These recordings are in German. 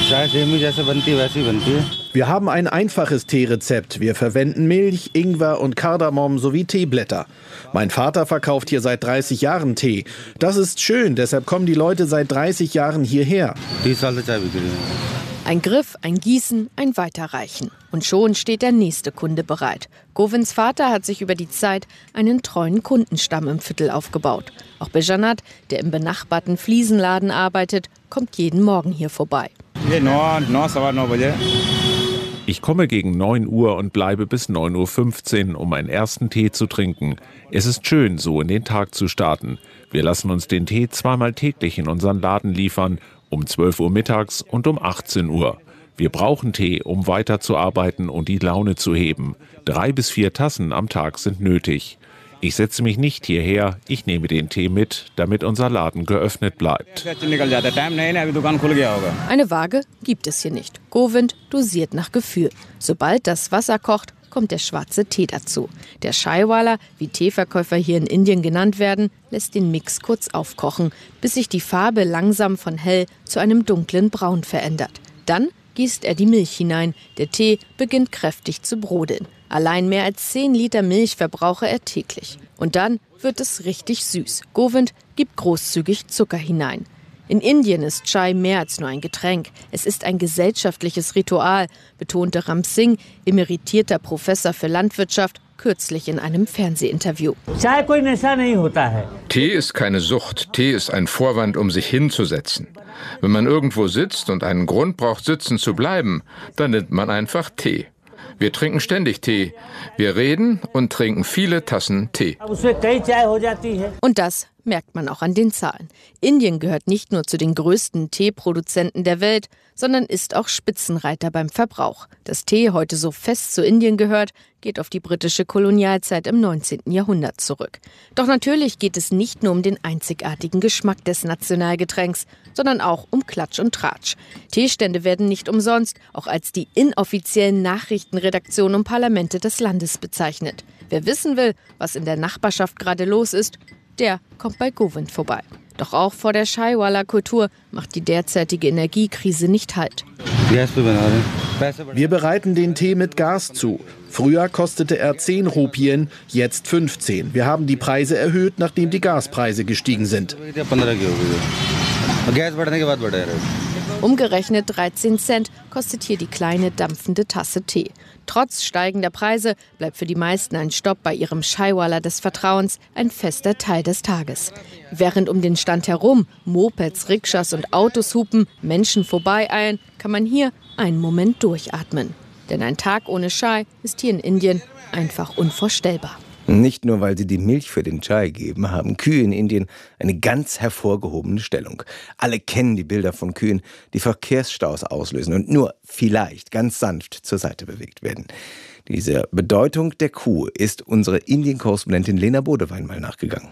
Wir haben ein einfaches Teerezept. Wir verwenden Milch, Ingwer und Kardamom sowie Teeblätter. Mein Vater verkauft hier seit 30 Jahren Tee. Das ist schön, deshalb kommen die Leute seit 30 Jahren hierher. Ein Griff, ein Gießen, ein Weiterreichen. Und schon steht der nächste Kunde bereit. Govins Vater hat sich über die Zeit einen treuen Kundenstamm im Viertel aufgebaut. Auch Bejanat, der im benachbarten Fliesenladen arbeitet, kommt jeden Morgen hier vorbei. Ich komme gegen 9 Uhr und bleibe bis 9:15 Uhr, um meinen ersten Tee zu trinken. Es ist schön, so in den Tag zu starten. Wir lassen uns den Tee zweimal täglich in unseren Laden liefern, um 12 Uhr mittags und um 18 Uhr. Wir brauchen Tee, um weiterzuarbeiten und die Laune zu heben. 3 bis 4 Tassen am Tag sind nötig. Ich setze mich nicht hierher, ich nehme den Tee mit, damit unser Laden geöffnet bleibt. Eine Waage gibt es hier nicht. Govind dosiert nach Gefühl. Sobald das Wasser kocht, kommt der schwarze Tee dazu. Der Chaiwala, wie Teeverkäufer hier in Indien genannt werden, lässt den Mix kurz aufkochen, bis sich die Farbe langsam von hell zu einem dunklen Braun verändert. Dann gießt er die Milch hinein. Der Tee beginnt kräftig zu brodeln. Allein mehr als 10 Liter Milch verbrauche er täglich. Und dann wird es richtig süß. Govind gibt großzügig Zucker hinein. In Indien ist Chai mehr als nur ein Getränk. Es ist ein gesellschaftliches Ritual, betonte Ram Singh, emeritierter Professor für Landwirtschaft, kürzlich in einem Fernsehinterview. Tee ist keine Sucht. Tee ist ein Vorwand, um sich hinzusetzen. Wenn man irgendwo sitzt und einen Grund braucht, sitzen zu bleiben, dann nimmt man einfach Tee. Wir trinken ständig Tee. Wir reden und trinken viele Tassen Tee. Und das merkt man auch an den Zahlen. Indien gehört nicht nur zu den größten Teeproduzenten der Welt, sondern ist auch Spitzenreiter beim Verbrauch. Dass Tee heute so fest zu Indien gehört, geht auf die britische Kolonialzeit im 19. Jahrhundert zurück. Doch natürlich geht es nicht nur um den einzigartigen Geschmack des Nationalgetränks, sondern auch um Klatsch und Tratsch. Teestände werden nicht umsonst auch als die inoffiziellen Nachrichtenredaktionen und Parlamente des Landes bezeichnet. Wer wissen will, was in der Nachbarschaft gerade los ist, der kommt bei Govind vorbei. Doch auch vor der Chaiwala-Kultur macht die derzeitige Energiekrise nicht Halt. Wir bereiten den Tee mit Gas zu. Früher kostete er 10 Rupien, jetzt 15. Wir haben die Preise erhöht, nachdem die Gaspreise gestiegen sind. Umgerechnet 13 Cent kostet hier die kleine dampfende Tasse Tee. Trotz steigender Preise bleibt für die meisten ein Stopp bei ihrem Chaiwala des Vertrauens ein fester Teil des Tages. Während um den Stand herum Mopeds, Rikschas und Autos hupen, Menschen vorbeieilen, kann man hier einen Moment durchatmen. Denn ein Tag ohne Chai ist hier in Indien einfach unvorstellbar. Nicht nur, weil sie die Milch für den Chai geben, haben Kühe in Indien eine ganz hervorgehobene Stellung. Alle kennen die Bilder von Kühen, die Verkehrsstaus auslösen und nur vielleicht ganz sanft zur Seite bewegt werden. Dieser Bedeutung der Kuh ist unsere Indien-Korrespondentin Lena Bodewein mal nachgegangen.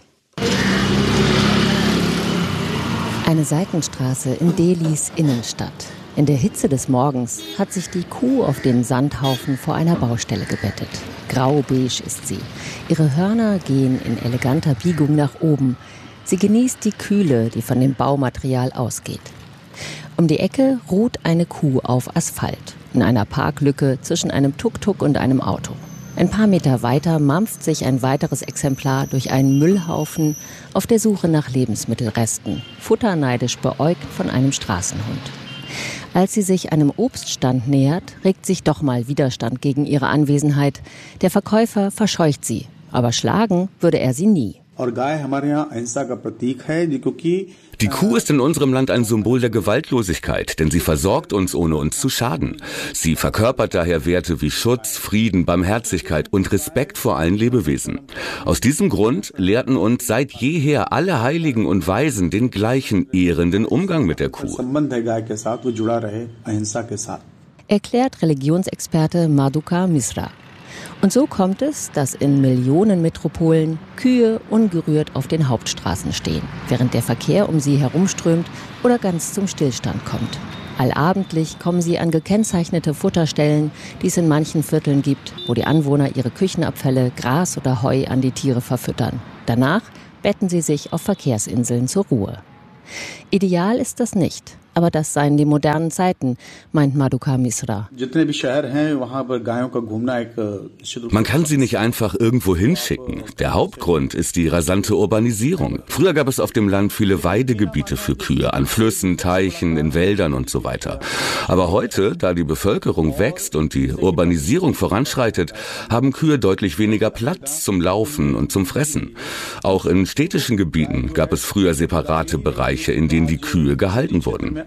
Eine Seitenstraße in Delhis Innenstadt. In der Hitze des Morgens hat sich die Kuh auf den Sandhaufen vor einer Baustelle gebettet. Grau-beige ist sie. Ihre Hörner gehen in eleganter Biegung nach oben. Sie genießt die Kühle, die von dem Baumaterial ausgeht. Um die Ecke ruht eine Kuh auf Asphalt, in einer Parklücke zwischen einem Tuk-Tuk und einem Auto. Ein paar Meter weiter mampft sich ein weiteres Exemplar durch einen Müllhaufen auf der Suche nach Lebensmittelresten, futterneidisch beäugt von einem Straßenhund. Als sie sich einem Obststand nähert, regt sich doch mal Widerstand gegen ihre Anwesenheit. Der Verkäufer verscheucht sie, aber schlagen würde er sie nie. Die Kuh ist in unserem Land ein Symbol der Gewaltlosigkeit, denn sie versorgt uns, ohne uns zu schaden. Sie verkörpert daher Werte wie Schutz, Frieden, Barmherzigkeit und Respekt vor allen Lebewesen. Aus diesem Grund lehrten uns seit jeher alle Heiligen und Weisen den gleichen ehrenden Umgang mit der Kuh. Erklärt Religionsexperte Madhuka Misra. Und so kommt es, dass in Millionenmetropolen Kühe ungerührt auf den Hauptstraßen stehen, während der Verkehr um sie herumströmt oder ganz zum Stillstand kommt. Allabendlich kommen sie an gekennzeichnete Futterstellen, die es in manchen Vierteln gibt, wo die Anwohner ihre Küchenabfälle, Gras oder Heu an die Tiere verfüttern. Danach betten sie sich auf Verkehrsinseln zur Ruhe. Ideal ist das nicht. Aber das seien die modernen Zeiten, meint Madhukar Misra. Man kann sie nicht einfach irgendwo hinschicken. Der Hauptgrund ist die rasante Urbanisierung. Früher gab es auf dem Land viele Weidegebiete für Kühe, an Flüssen, Teichen, in Wäldern und so weiter. Aber heute, da die Bevölkerung wächst und die Urbanisierung voranschreitet, haben Kühe deutlich weniger Platz zum Laufen und zum Fressen. Auch in städtischen Gebieten gab es früher separate Bereiche, in denen die Kühe gehalten wurden.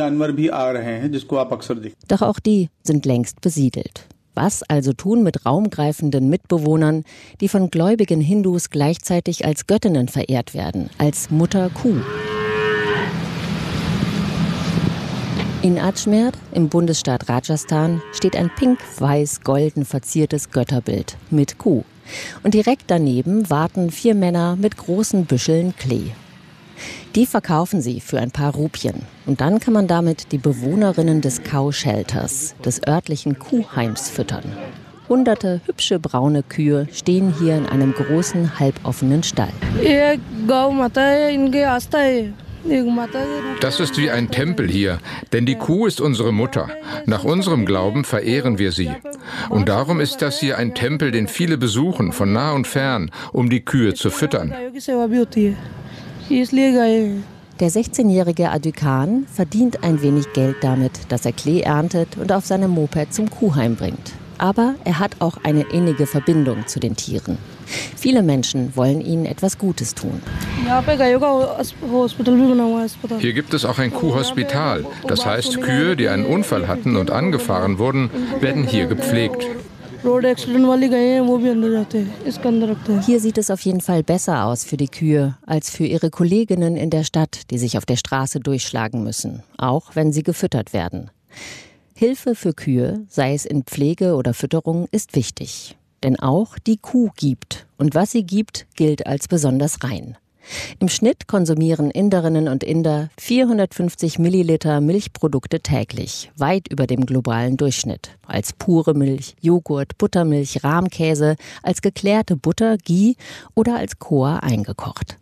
Doch auch die sind längst besiedelt. Was also tun mit raumgreifenden Mitbewohnern, die von gläubigen Hindus gleichzeitig als Göttinnen verehrt werden, als Mutter Kuh? In Ajmer, im Bundesstaat Rajasthan, steht ein pink-weiß-golden verziertes Götterbild mit Kuh. Und direkt daneben warten 4 Männer mit großen Büscheln Klee. Die verkaufen sie für ein paar Rupien. Und dann kann man damit die Bewohnerinnen des Cow-Shelters, des örtlichen Kuhheims, füttern. Hunderte hübsche braune Kühe stehen hier in einem großen, halboffenen Stall. Das ist wie ein Tempel hier, denn die Kuh ist unsere Mutter. Nach unserem Glauben verehren wir sie. Und darum ist das hier ein Tempel, den viele besuchen, von nah und fern, um die Kühe zu füttern. Der 16-jährige Adükan verdient ein wenig Geld damit, dass er Klee erntet und auf seinem Moped zum Kuhheim bringt. Aber er hat auch eine innige Verbindung zu den Tieren. Viele Menschen wollen ihnen etwas Gutes tun. Hier gibt es auch ein Kuhhospital. Das heißt, Kühe, die einen Unfall hatten und angefahren wurden, werden hier gepflegt. Hier sieht es auf jeden Fall besser aus für die Kühe als für ihre Kolleginnen in der Stadt, die sich auf der Straße durchschlagen müssen, auch wenn sie gefüttert werden. Hilfe für Kühe, sei es in Pflege oder Fütterung, ist wichtig. Denn auch die Kuh gibt. Und was sie gibt, gilt als besonders rein. Im Schnitt konsumieren Inderinnen und Inder 450 Milliliter Milchprodukte täglich, weit über dem globalen Durchschnitt. Als pure Milch, Joghurt, Buttermilch, Rahmkäse, als geklärte Butter, Ghee oder als Khoa eingekocht.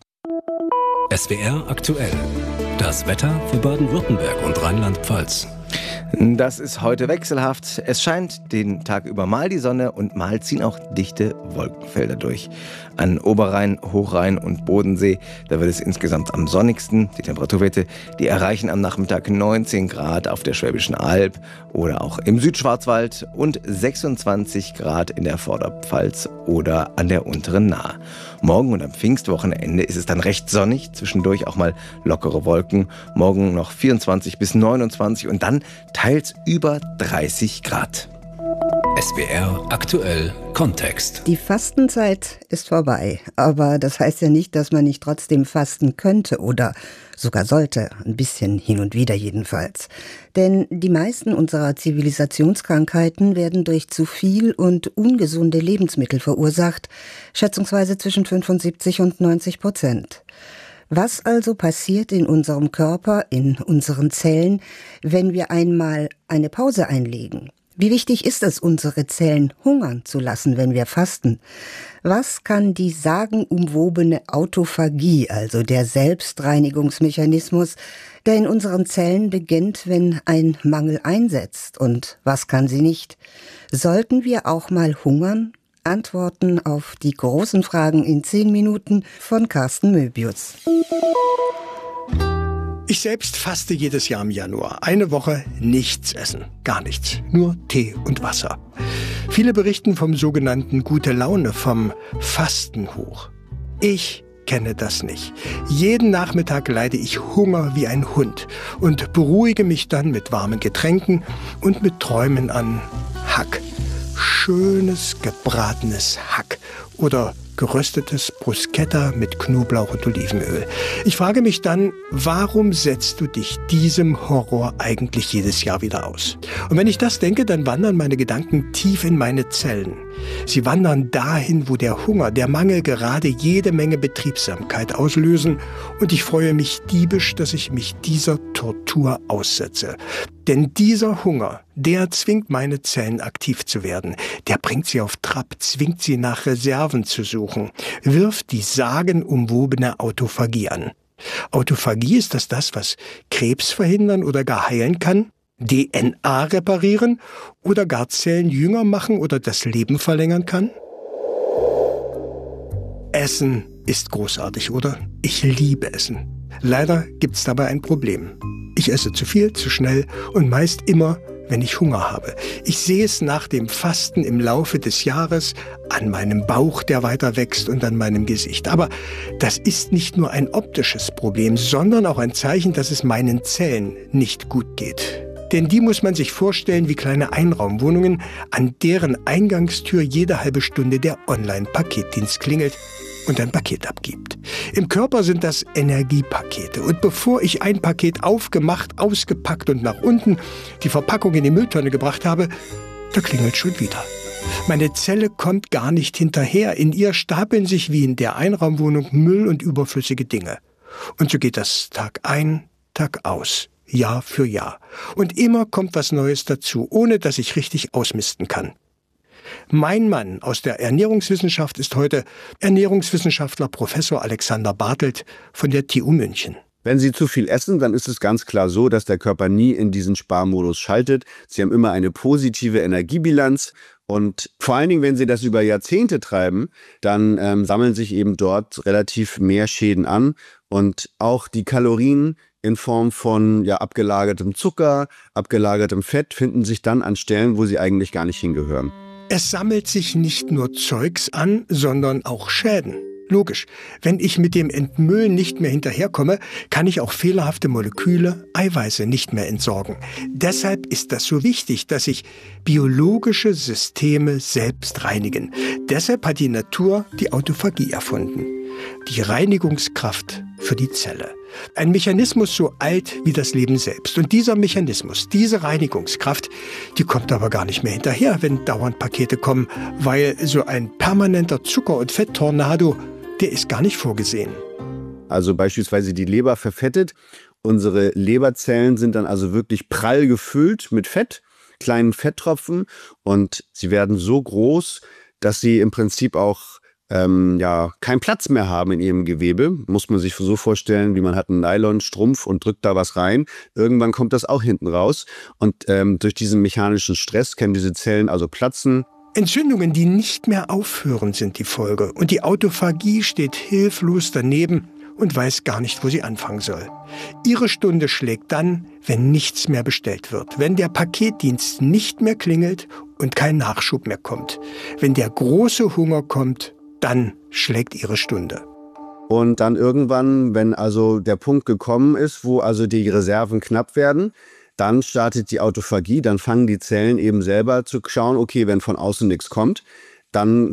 SWR aktuell. Das Wetter für Baden-Württemberg und Rheinland-Pfalz. Das ist heute wechselhaft. Es scheint den Tag über mal die Sonne und mal ziehen auch dichte Wolkenfelder durch. An Oberrhein, Hochrhein und Bodensee, da wird es insgesamt am sonnigsten. Die Temperaturwerte, die erreichen am Nachmittag 19 Grad auf der Schwäbischen Alb oder auch im Südschwarzwald und 26 Grad in der Vorderpfalz oder an der unteren Nahe. Morgen und am Pfingstwochenende ist es dann recht sonnig, zwischendurch auch mal lockere Wolken. Morgen noch 24 bis 29 und dann teils über 30 Grad. SWR aktuell Kontext. Die Fastenzeit ist vorbei, aber das heißt ja nicht, dass man nicht trotzdem fasten könnte oder sogar sollte, ein bisschen hin und wieder jedenfalls. Denn die meisten unserer Zivilisationskrankheiten werden durch zu viel und ungesunde Lebensmittel verursacht, schätzungsweise zwischen 75 und 90%. Was also passiert in unserem Körper, in unseren Zellen, wenn wir einmal eine Pause einlegen? Wie wichtig ist es, unsere Zellen hungern zu lassen, wenn wir fasten? Was kann die sagenumwobene Autophagie, also der Selbstreinigungsmechanismus, der in unseren Zellen beginnt, wenn ein Mangel einsetzt? Und was kann sie nicht? Sollten wir auch mal hungern? Antworten auf die großen Fragen in 10 Minuten von Carsten Möbius. Ich selbst faste jedes Jahr im Januar. Eine Woche nichts essen. Gar nichts. Nur Tee und Wasser. Viele berichten vom sogenannten Gute Laune, vom Fastenhoch. Ich kenne das nicht. Jeden Nachmittag leide ich Hunger wie ein Hund und beruhige mich dann mit warmen Getränken und mit Träumen an Hack. Schönes gebratenes Hack oder geröstetes Bruschetta mit Knoblauch und Olivenöl. Ich frage mich dann, warum setzt du dich diesem Horror eigentlich jedes Jahr wieder aus? Und wenn ich das denke, dann wandern meine Gedanken tief in meine Zellen. Sie wandern dahin, wo der Hunger, der Mangel gerade jede Menge Betriebsamkeit auslösen. Und ich freue mich diebisch, dass ich mich dieser Tortur aussetze. Denn dieser Hunger, der zwingt meine Zellen aktiv zu werden. Der bringt sie auf Trab, zwingt sie nach Reserven zu suchen, wirft die sagenumwobene Autophagie an. Autophagie, ist das, was Krebs verhindern oder gar heilen kann? DNA reparieren oder gar Zellen jünger machen oder das Leben verlängern kann? Essen ist großartig, oder? Ich liebe Essen. Leider gibt's dabei ein Problem. Ich esse zu viel, zu schnell und meist immer, wenn ich Hunger habe. Ich sehe es nach dem Fasten im Laufe des Jahres an meinem Bauch, der weiter wächst, und an meinem Gesicht. Aber das ist nicht nur ein optisches Problem, sondern auch ein Zeichen, dass es meinen Zellen nicht gut geht. Denn die muss man sich vorstellen wie kleine Einraumwohnungen, an deren Eingangstür jede halbe Stunde der Online-Paketdienst klingelt und ein Paket abgibt. Im Körper sind das Energiepakete. Und bevor ich ein Paket aufgemacht, ausgepackt und nach unten die Verpackung in die Mülltonne gebracht habe, da klingelt schon wieder. Meine Zelle kommt gar nicht hinterher. In ihr stapeln sich wie in der Einraumwohnung Müll und überflüssige Dinge. Und so geht das Tag ein, Tag aus, Jahr für Jahr. Und immer kommt was Neues dazu, ohne dass ich richtig ausmisten kann. Mein Mann aus der Ernährungswissenschaft ist heute Ernährungswissenschaftler Professor Alexander Bartelt von der TU München. Wenn Sie zu viel essen, dann ist es ganz klar so, dass der Körper nie in diesen Sparmodus schaltet. Sie haben immer eine positive Energiebilanz. Und vor allen Dingen, wenn Sie das über Jahrzehnte treiben, dann sammeln sich eben dort relativ mehr Schäden an. Und auch die Kalorien in Form von abgelagertem Zucker, abgelagertem Fett finden sich dann an Stellen, wo sie eigentlich gar nicht hingehören. Es sammelt sich nicht nur Zeugs an, sondern auch Schäden. Logisch, wenn ich mit dem Entmüllen nicht mehr hinterherkomme, kann ich auch fehlerhafte Moleküle, Eiweiße nicht mehr entsorgen. Deshalb ist das so wichtig, dass sich biologische Systeme selbst reinigen. Deshalb hat die Natur die Autophagie erfunden. Die Reinigungskraft für die Zelle. Ein Mechanismus so alt wie das Leben selbst. Und dieser Mechanismus, diese Reinigungskraft, die kommt aber gar nicht mehr hinterher, wenn dauernd Pakete kommen, weil so ein permanenter Zucker- und Fetttornado, der ist gar nicht vorgesehen. Also beispielsweise die Leber verfettet. Unsere Leberzellen sind dann also wirklich prall gefüllt mit Fett, kleinen Fetttropfen, und sie werden so groß, dass sie im Prinzip auch keinen Platz mehr haben in ihrem Gewebe. Muss man sich so vorstellen, wie man hat einen Nylonstrumpf und drückt da was rein. Irgendwann kommt das auch hinten raus. Und durch diesen mechanischen Stress können diese Zellen also platzen. Entzündungen, die nicht mehr aufhören, sind die Folge. Und die Autophagie steht hilflos daneben und weiß gar nicht, wo sie anfangen soll. Ihre Stunde schlägt dann, wenn nichts mehr bestellt wird, wenn der Paketdienst nicht mehr klingelt und kein Nachschub mehr kommt, wenn der große Hunger kommt, dann schlägt ihre Stunde. Und dann irgendwann, wenn also der Punkt gekommen ist, wo also die Reserven knapp werden, dann startet die Autophagie, dann fangen die Zellen eben selber zu schauen, okay, wenn von außen nichts kommt, dann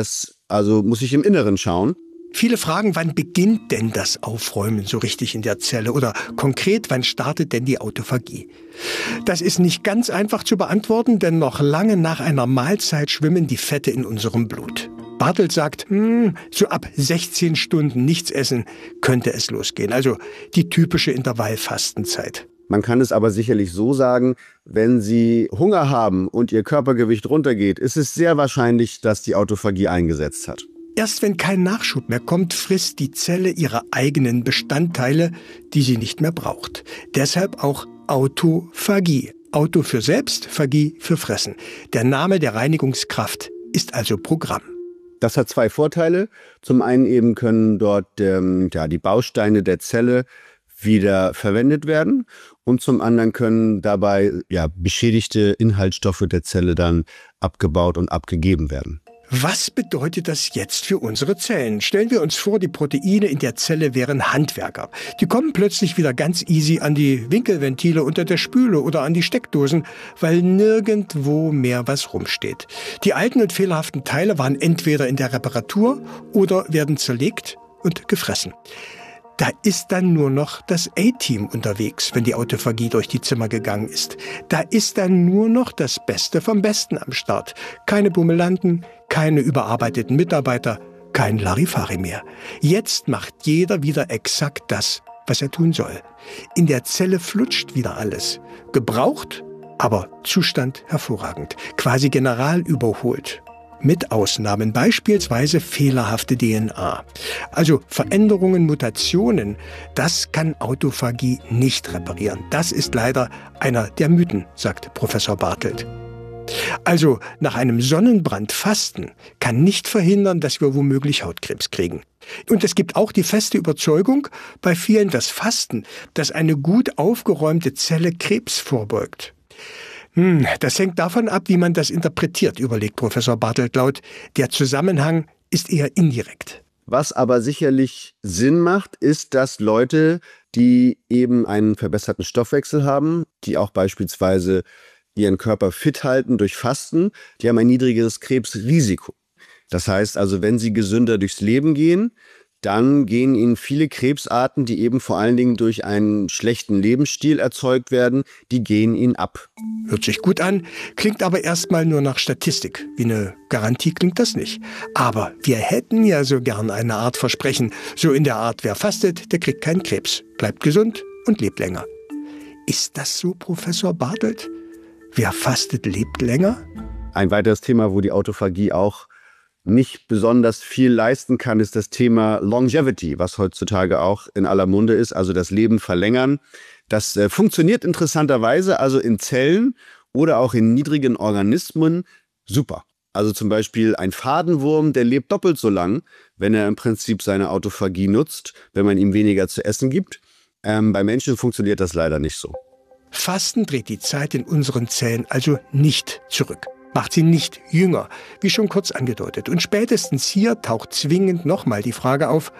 muss ich im Inneren schauen. Viele fragen, wann beginnt denn das Aufräumen so richtig in der Zelle? Oder konkret, wann startet denn die Autophagie? Das ist nicht ganz einfach zu beantworten, denn noch lange nach einer Mahlzeit schwimmen die Fette in unserem Blut. Bartelt sagt, so ab 16 Stunden nichts essen könnte es losgehen. Also die typische Intervallfastenzeit. Man kann es aber sicherlich so sagen, wenn Sie Hunger haben und Ihr Körpergewicht runtergeht, ist es sehr wahrscheinlich, dass die Autophagie eingesetzt hat. Erst wenn kein Nachschub mehr kommt, frisst die Zelle ihre eigenen Bestandteile, die sie nicht mehr braucht. Deshalb auch Autophagie. Auto für selbst, Phagie für Fressen. Der Name der Reinigungskraft ist also Programm. Das hat zwei Vorteile. Zum einen eben können dort die Bausteine der Zelle wieder verwendet werden und zum anderen können dabei beschädigte Inhaltsstoffe der Zelle dann abgebaut und abgegeben werden. Was bedeutet das jetzt für unsere Zellen? Stellen wir uns vor, die Proteine in der Zelle wären Handwerker. Die kommen plötzlich wieder ganz easy an die Winkelventile unter der Spüle oder an die Steckdosen, weil nirgendwo mehr was rumsteht. Die alten und fehlerhaften Teile waren entweder in der Reparatur oder werden zerlegt und gefressen. Da ist dann nur noch das A-Team unterwegs, wenn die Autophagie durch die Zimmer gegangen ist. Da ist dann nur noch das Beste vom Besten am Start. Keine Bummelanten, keine überarbeiteten Mitarbeiter, kein Larifari mehr. Jetzt macht jeder wieder exakt das, was er tun soll. In der Zelle flutscht wieder alles. Gebraucht, aber Zustand hervorragend. Quasi General überholt. mit Ausnahmen, beispielsweise fehlerhafte DNA. Also Veränderungen, Mutationen, das kann Autophagie nicht reparieren. Das ist leider einer der Mythen, sagt Professor Bartelt. Also nach einem Sonnenbrand fasten kann nicht verhindern, dass wir womöglich Hautkrebs kriegen. Und es gibt auch die feste Überzeugung bei vielen, dass Fasten, dass eine gut aufgeräumte Zelle Krebs vorbeugt. Das hängt davon ab, wie man das interpretiert, überlegt Professor Bartelt laut. Der Zusammenhang ist eher indirekt. Was aber sicherlich Sinn macht, ist, dass Leute, die eben einen verbesserten Stoffwechsel haben, die auch beispielsweise ihren Körper fit halten durch Fasten, die haben ein niedrigeres Krebsrisiko. Das heißt also, wenn sie gesünder durchs Leben gehen, dann gehen ihnen viele Krebsarten, die eben vor allen Dingen durch einen schlechten Lebensstil erzeugt werden, die gehen ihnen ab. Hört sich gut an, klingt aber erstmal nur nach Statistik. Wie eine Garantie klingt das nicht. Aber wir hätten ja so gern eine Art Versprechen. So in der Art, wer fastet, der kriegt keinen Krebs, bleibt gesund und lebt länger. Ist das so, Professor Bartelt? Wer fastet, lebt länger? Ein weiteres Thema, wo die Autophagie auch nicht besonders viel leisten kann, ist das Thema Longevity, was heutzutage auch in aller Munde ist, also das Leben verlängern. Das funktioniert interessanterweise also in Zellen oder auch in niedrigen Organismen super. Also zum Beispiel ein Fadenwurm, der lebt doppelt so lang, wenn er im Prinzip seine Autophagie nutzt, wenn man ihm weniger zu essen gibt. Bei Menschen funktioniert das leider nicht so. Fasten dreht die Zeit in unseren Zellen also nicht zurück. Macht sie nicht jünger, wie schon kurz angedeutet. Und spätestens hier taucht zwingend nochmal die Frage auf,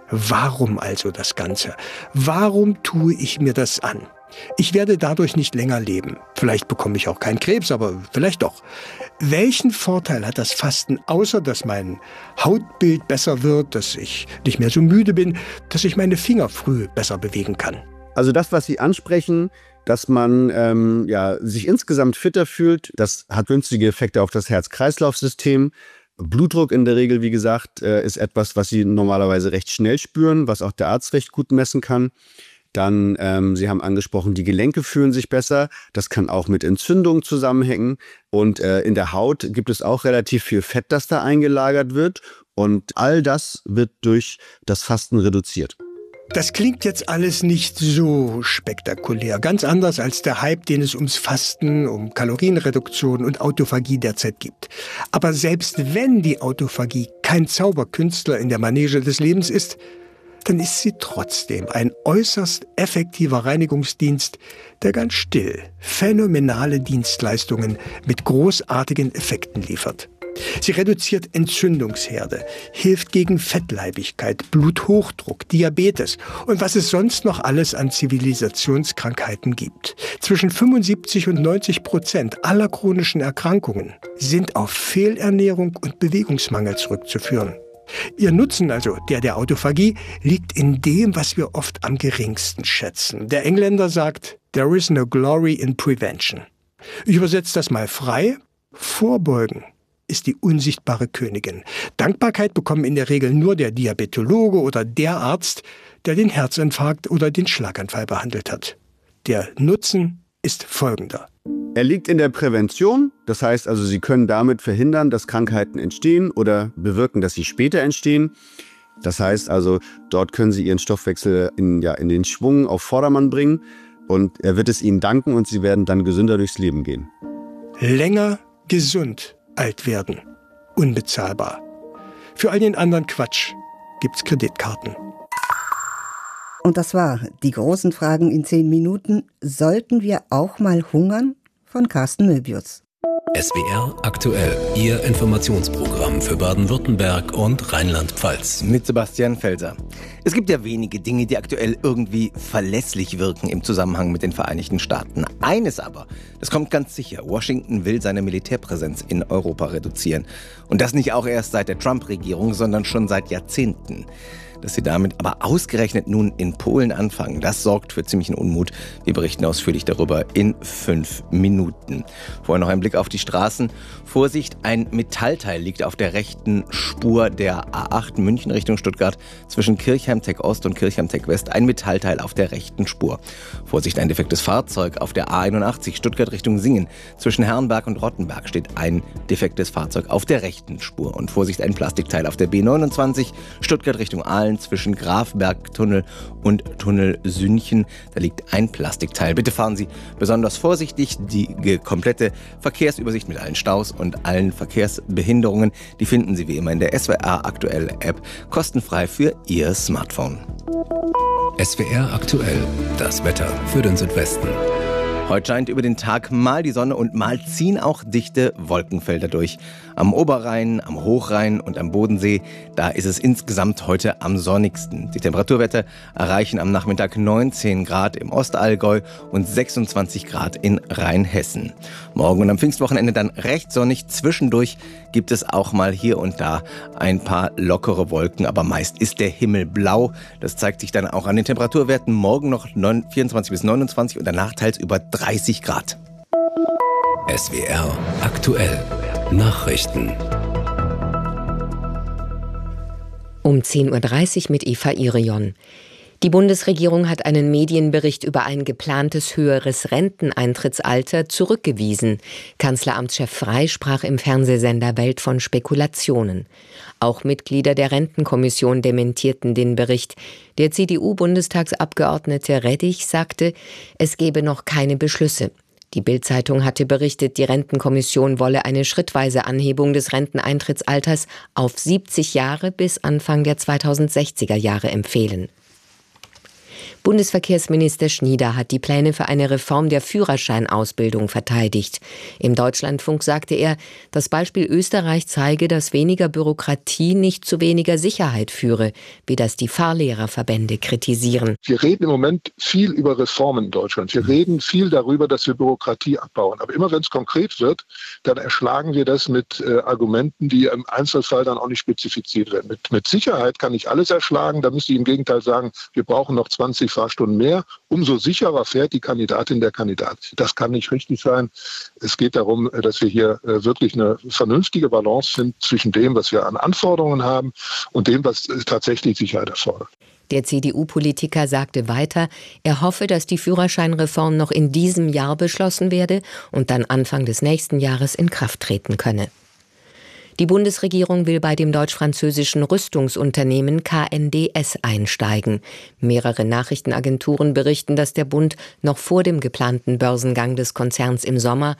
warum also das Ganze? Warum tue ich mir das an? Ich werde dadurch nicht länger leben. Vielleicht bekomme ich auch keinen Krebs, aber vielleicht doch. Welchen Vorteil hat das Fasten, außer dass mein Hautbild besser wird, dass ich nicht mehr so müde bin, dass ich meine Finger früh besser bewegen kann? Also das, was Sie ansprechen, dass man sich insgesamt fitter fühlt. Das hat günstige Effekte auf das Herz-Kreislauf-System. Blutdruck in der Regel, wie gesagt, ist etwas, was Sie normalerweise recht schnell spüren, was auch der Arzt recht gut messen kann. Dann, Sie haben angesprochen, die Gelenke fühlen sich besser. Das kann auch mit Entzündungen zusammenhängen. Und in der Haut gibt es auch relativ viel Fett, das da eingelagert wird. Und all das wird durch das Fasten reduziert. Das klingt jetzt alles nicht so spektakulär. Ganz anders als der Hype, den es ums Fasten, um Kalorienreduktion und Autophagie derzeit gibt. Aber selbst wenn die Autophagie kein Zauberkünstler in der Manege des Lebens ist, dann ist sie trotzdem ein äußerst effektiver Reinigungsdienst, der ganz still phänomenale Dienstleistungen mit großartigen Effekten liefert. Sie reduziert Entzündungsherde, hilft gegen Fettleibigkeit, Bluthochdruck, Diabetes und was es sonst noch alles an Zivilisationskrankheiten gibt. Zwischen 75% und 90% aller chronischen Erkrankungen sind auf Fehlernährung und Bewegungsmangel zurückzuführen. Ihr Nutzen, also der Autophagie, liegt in dem, was wir oft am geringsten schätzen. Der Engländer sagt, there is no glory in prevention. Ich übersetze das mal frei. Vorbeugen ist die unsichtbare Königin. Dankbarkeit bekommen in der Regel nur der Diabetologe oder der Arzt, der den Herzinfarkt oder den Schlaganfall behandelt hat. Der Nutzen ist folgender. Er liegt in der Prävention, das heißt also, Sie können damit verhindern, dass Krankheiten entstehen oder bewirken, dass sie später entstehen. Das heißt also, dort können Sie Ihren Stoffwechsel in den Schwung auf Vordermann bringen und er wird es Ihnen danken und Sie werden dann gesünder durchs Leben gehen. Länger gesund alt werden. Unbezahlbar. Für all den anderen Quatsch gibt's Kreditkarten. Und das war die großen Fragen in 10 Minuten. Sollten wir auch mal hungern? Von Carsten Möbius. SWR aktuell, Ihr Informationsprogramm für Baden-Württemberg und Rheinland-Pfalz. Mit Sebastian Felser. Es gibt ja wenige Dinge, die aktuell irgendwie verlässlich wirken im Zusammenhang mit den Vereinigten Staaten. Eines aber, das kommt ganz sicher, Washington will seine Militärpräsenz in Europa reduzieren. Und das nicht auch erst seit der Trump-Regierung, sondern schon seit Jahrzehnten. Dass sie damit aber ausgerechnet nun in Polen anfangen, das sorgt für ziemlichen Unmut. Wir berichten ausführlich darüber in 5 Minuten. Vorher noch ein Blick auf die Straßen. Vorsicht, ein Metallteil liegt auf der rechten Spur der A8 München Richtung Stuttgart zwischen Kirchheim-Tech Ost und Kirchheim-Tech West. Ein Metallteil auf der rechten Spur. Vorsicht, ein defektes Fahrzeug auf der A81 Stuttgart Richtung Singen. Zwischen Herrenberg und Rottenberg steht ein defektes Fahrzeug auf der rechten Spur. Und Vorsicht, ein Plastikteil auf der B29 Stuttgart Richtung Aalen zwischen Grafbergtunnel und Tunnel Sünchen. Da liegt ein Plastikteil. Bitte fahren Sie besonders vorsichtig. Die komplette Verkehrsübersicht mit allen Staus und allen Verkehrsbehinderungen, die finden Sie wie immer in der SWR Aktuell App, kostenfrei für Ihr Smartphone. SWR Aktuell, das Wetter für den Südwesten. Heute scheint über den Tag mal die Sonne und mal ziehen auch dichte Wolkenfelder durch. Am Oberrhein, am Hochrhein und am Bodensee, da ist es insgesamt heute am sonnigsten. Die Temperaturwerte erreichen am Nachmittag 19 Grad im Ostallgäu und 26 Grad in Rheinhessen. Morgen und am Pfingstwochenende dann recht sonnig. Zwischendurch gibt es auch mal hier und da ein paar lockere Wolken, aber meist ist der Himmel blau. Das zeigt sich dann auch an den Temperaturwerten. Morgen noch 24 bis 29 und danach teils über 30 Grad. SWR Aktuell Nachrichten. Um 10.30 Uhr mit Eva Irion. Die Bundesregierung hat einen Medienbericht über ein geplantes höheres Renteneintrittsalter zurückgewiesen. Kanzleramtschef Frey sprach im Fernsehsender Welt von Spekulationen. Auch Mitglieder der Rentenkommission dementierten den Bericht. Der CDU-Bundestagsabgeordnete Reddich sagte, es gebe noch keine Beschlüsse. Die Bild-Zeitung hatte berichtet, die Rentenkommission wolle eine schrittweise Anhebung des Renteneintrittsalters auf 70 Jahre bis Anfang der 2060er Jahre empfehlen. Bundesverkehrsminister Schnieder hat die Pläne für eine Reform der Führerscheinausbildung verteidigt. Im Deutschlandfunk sagte er, das Beispiel Österreich zeige, dass weniger Bürokratie nicht zu weniger Sicherheit führe, wie das die Fahrlehrerverbände kritisieren. Wir reden im Moment viel über Reformen in Deutschland. Wir reden viel darüber, dass wir Bürokratie abbauen. Aber immer wenn es konkret wird, dann erschlagen wir das mit Argumenten, die im Einzelfall dann auch nicht spezifiziert werden. Mit Sicherheit kann ich alles erschlagen. Da müsste ich im Gegenteil sagen, wir brauchen noch 20 Fahrstunden mehr, umso sicherer fährt die Kandidatin, der Kandidat. Das kann nicht richtig sein. Es geht darum, dass wir hier wirklich eine vernünftige Balance finden zwischen dem, was wir an Anforderungen haben und dem, was tatsächlich Sicherheit erfordert. Der CDU-Politiker sagte weiter, er hoffe, dass die Führerscheinreform noch in diesem Jahr beschlossen werde und dann Anfang des nächsten Jahres in Kraft treten könne. Die Bundesregierung will bei dem deutsch-französischen Rüstungsunternehmen KNDS einsteigen. Mehrere Nachrichtenagenturen berichten, dass der Bund noch vor dem geplanten Börsengang des Konzerns im Sommer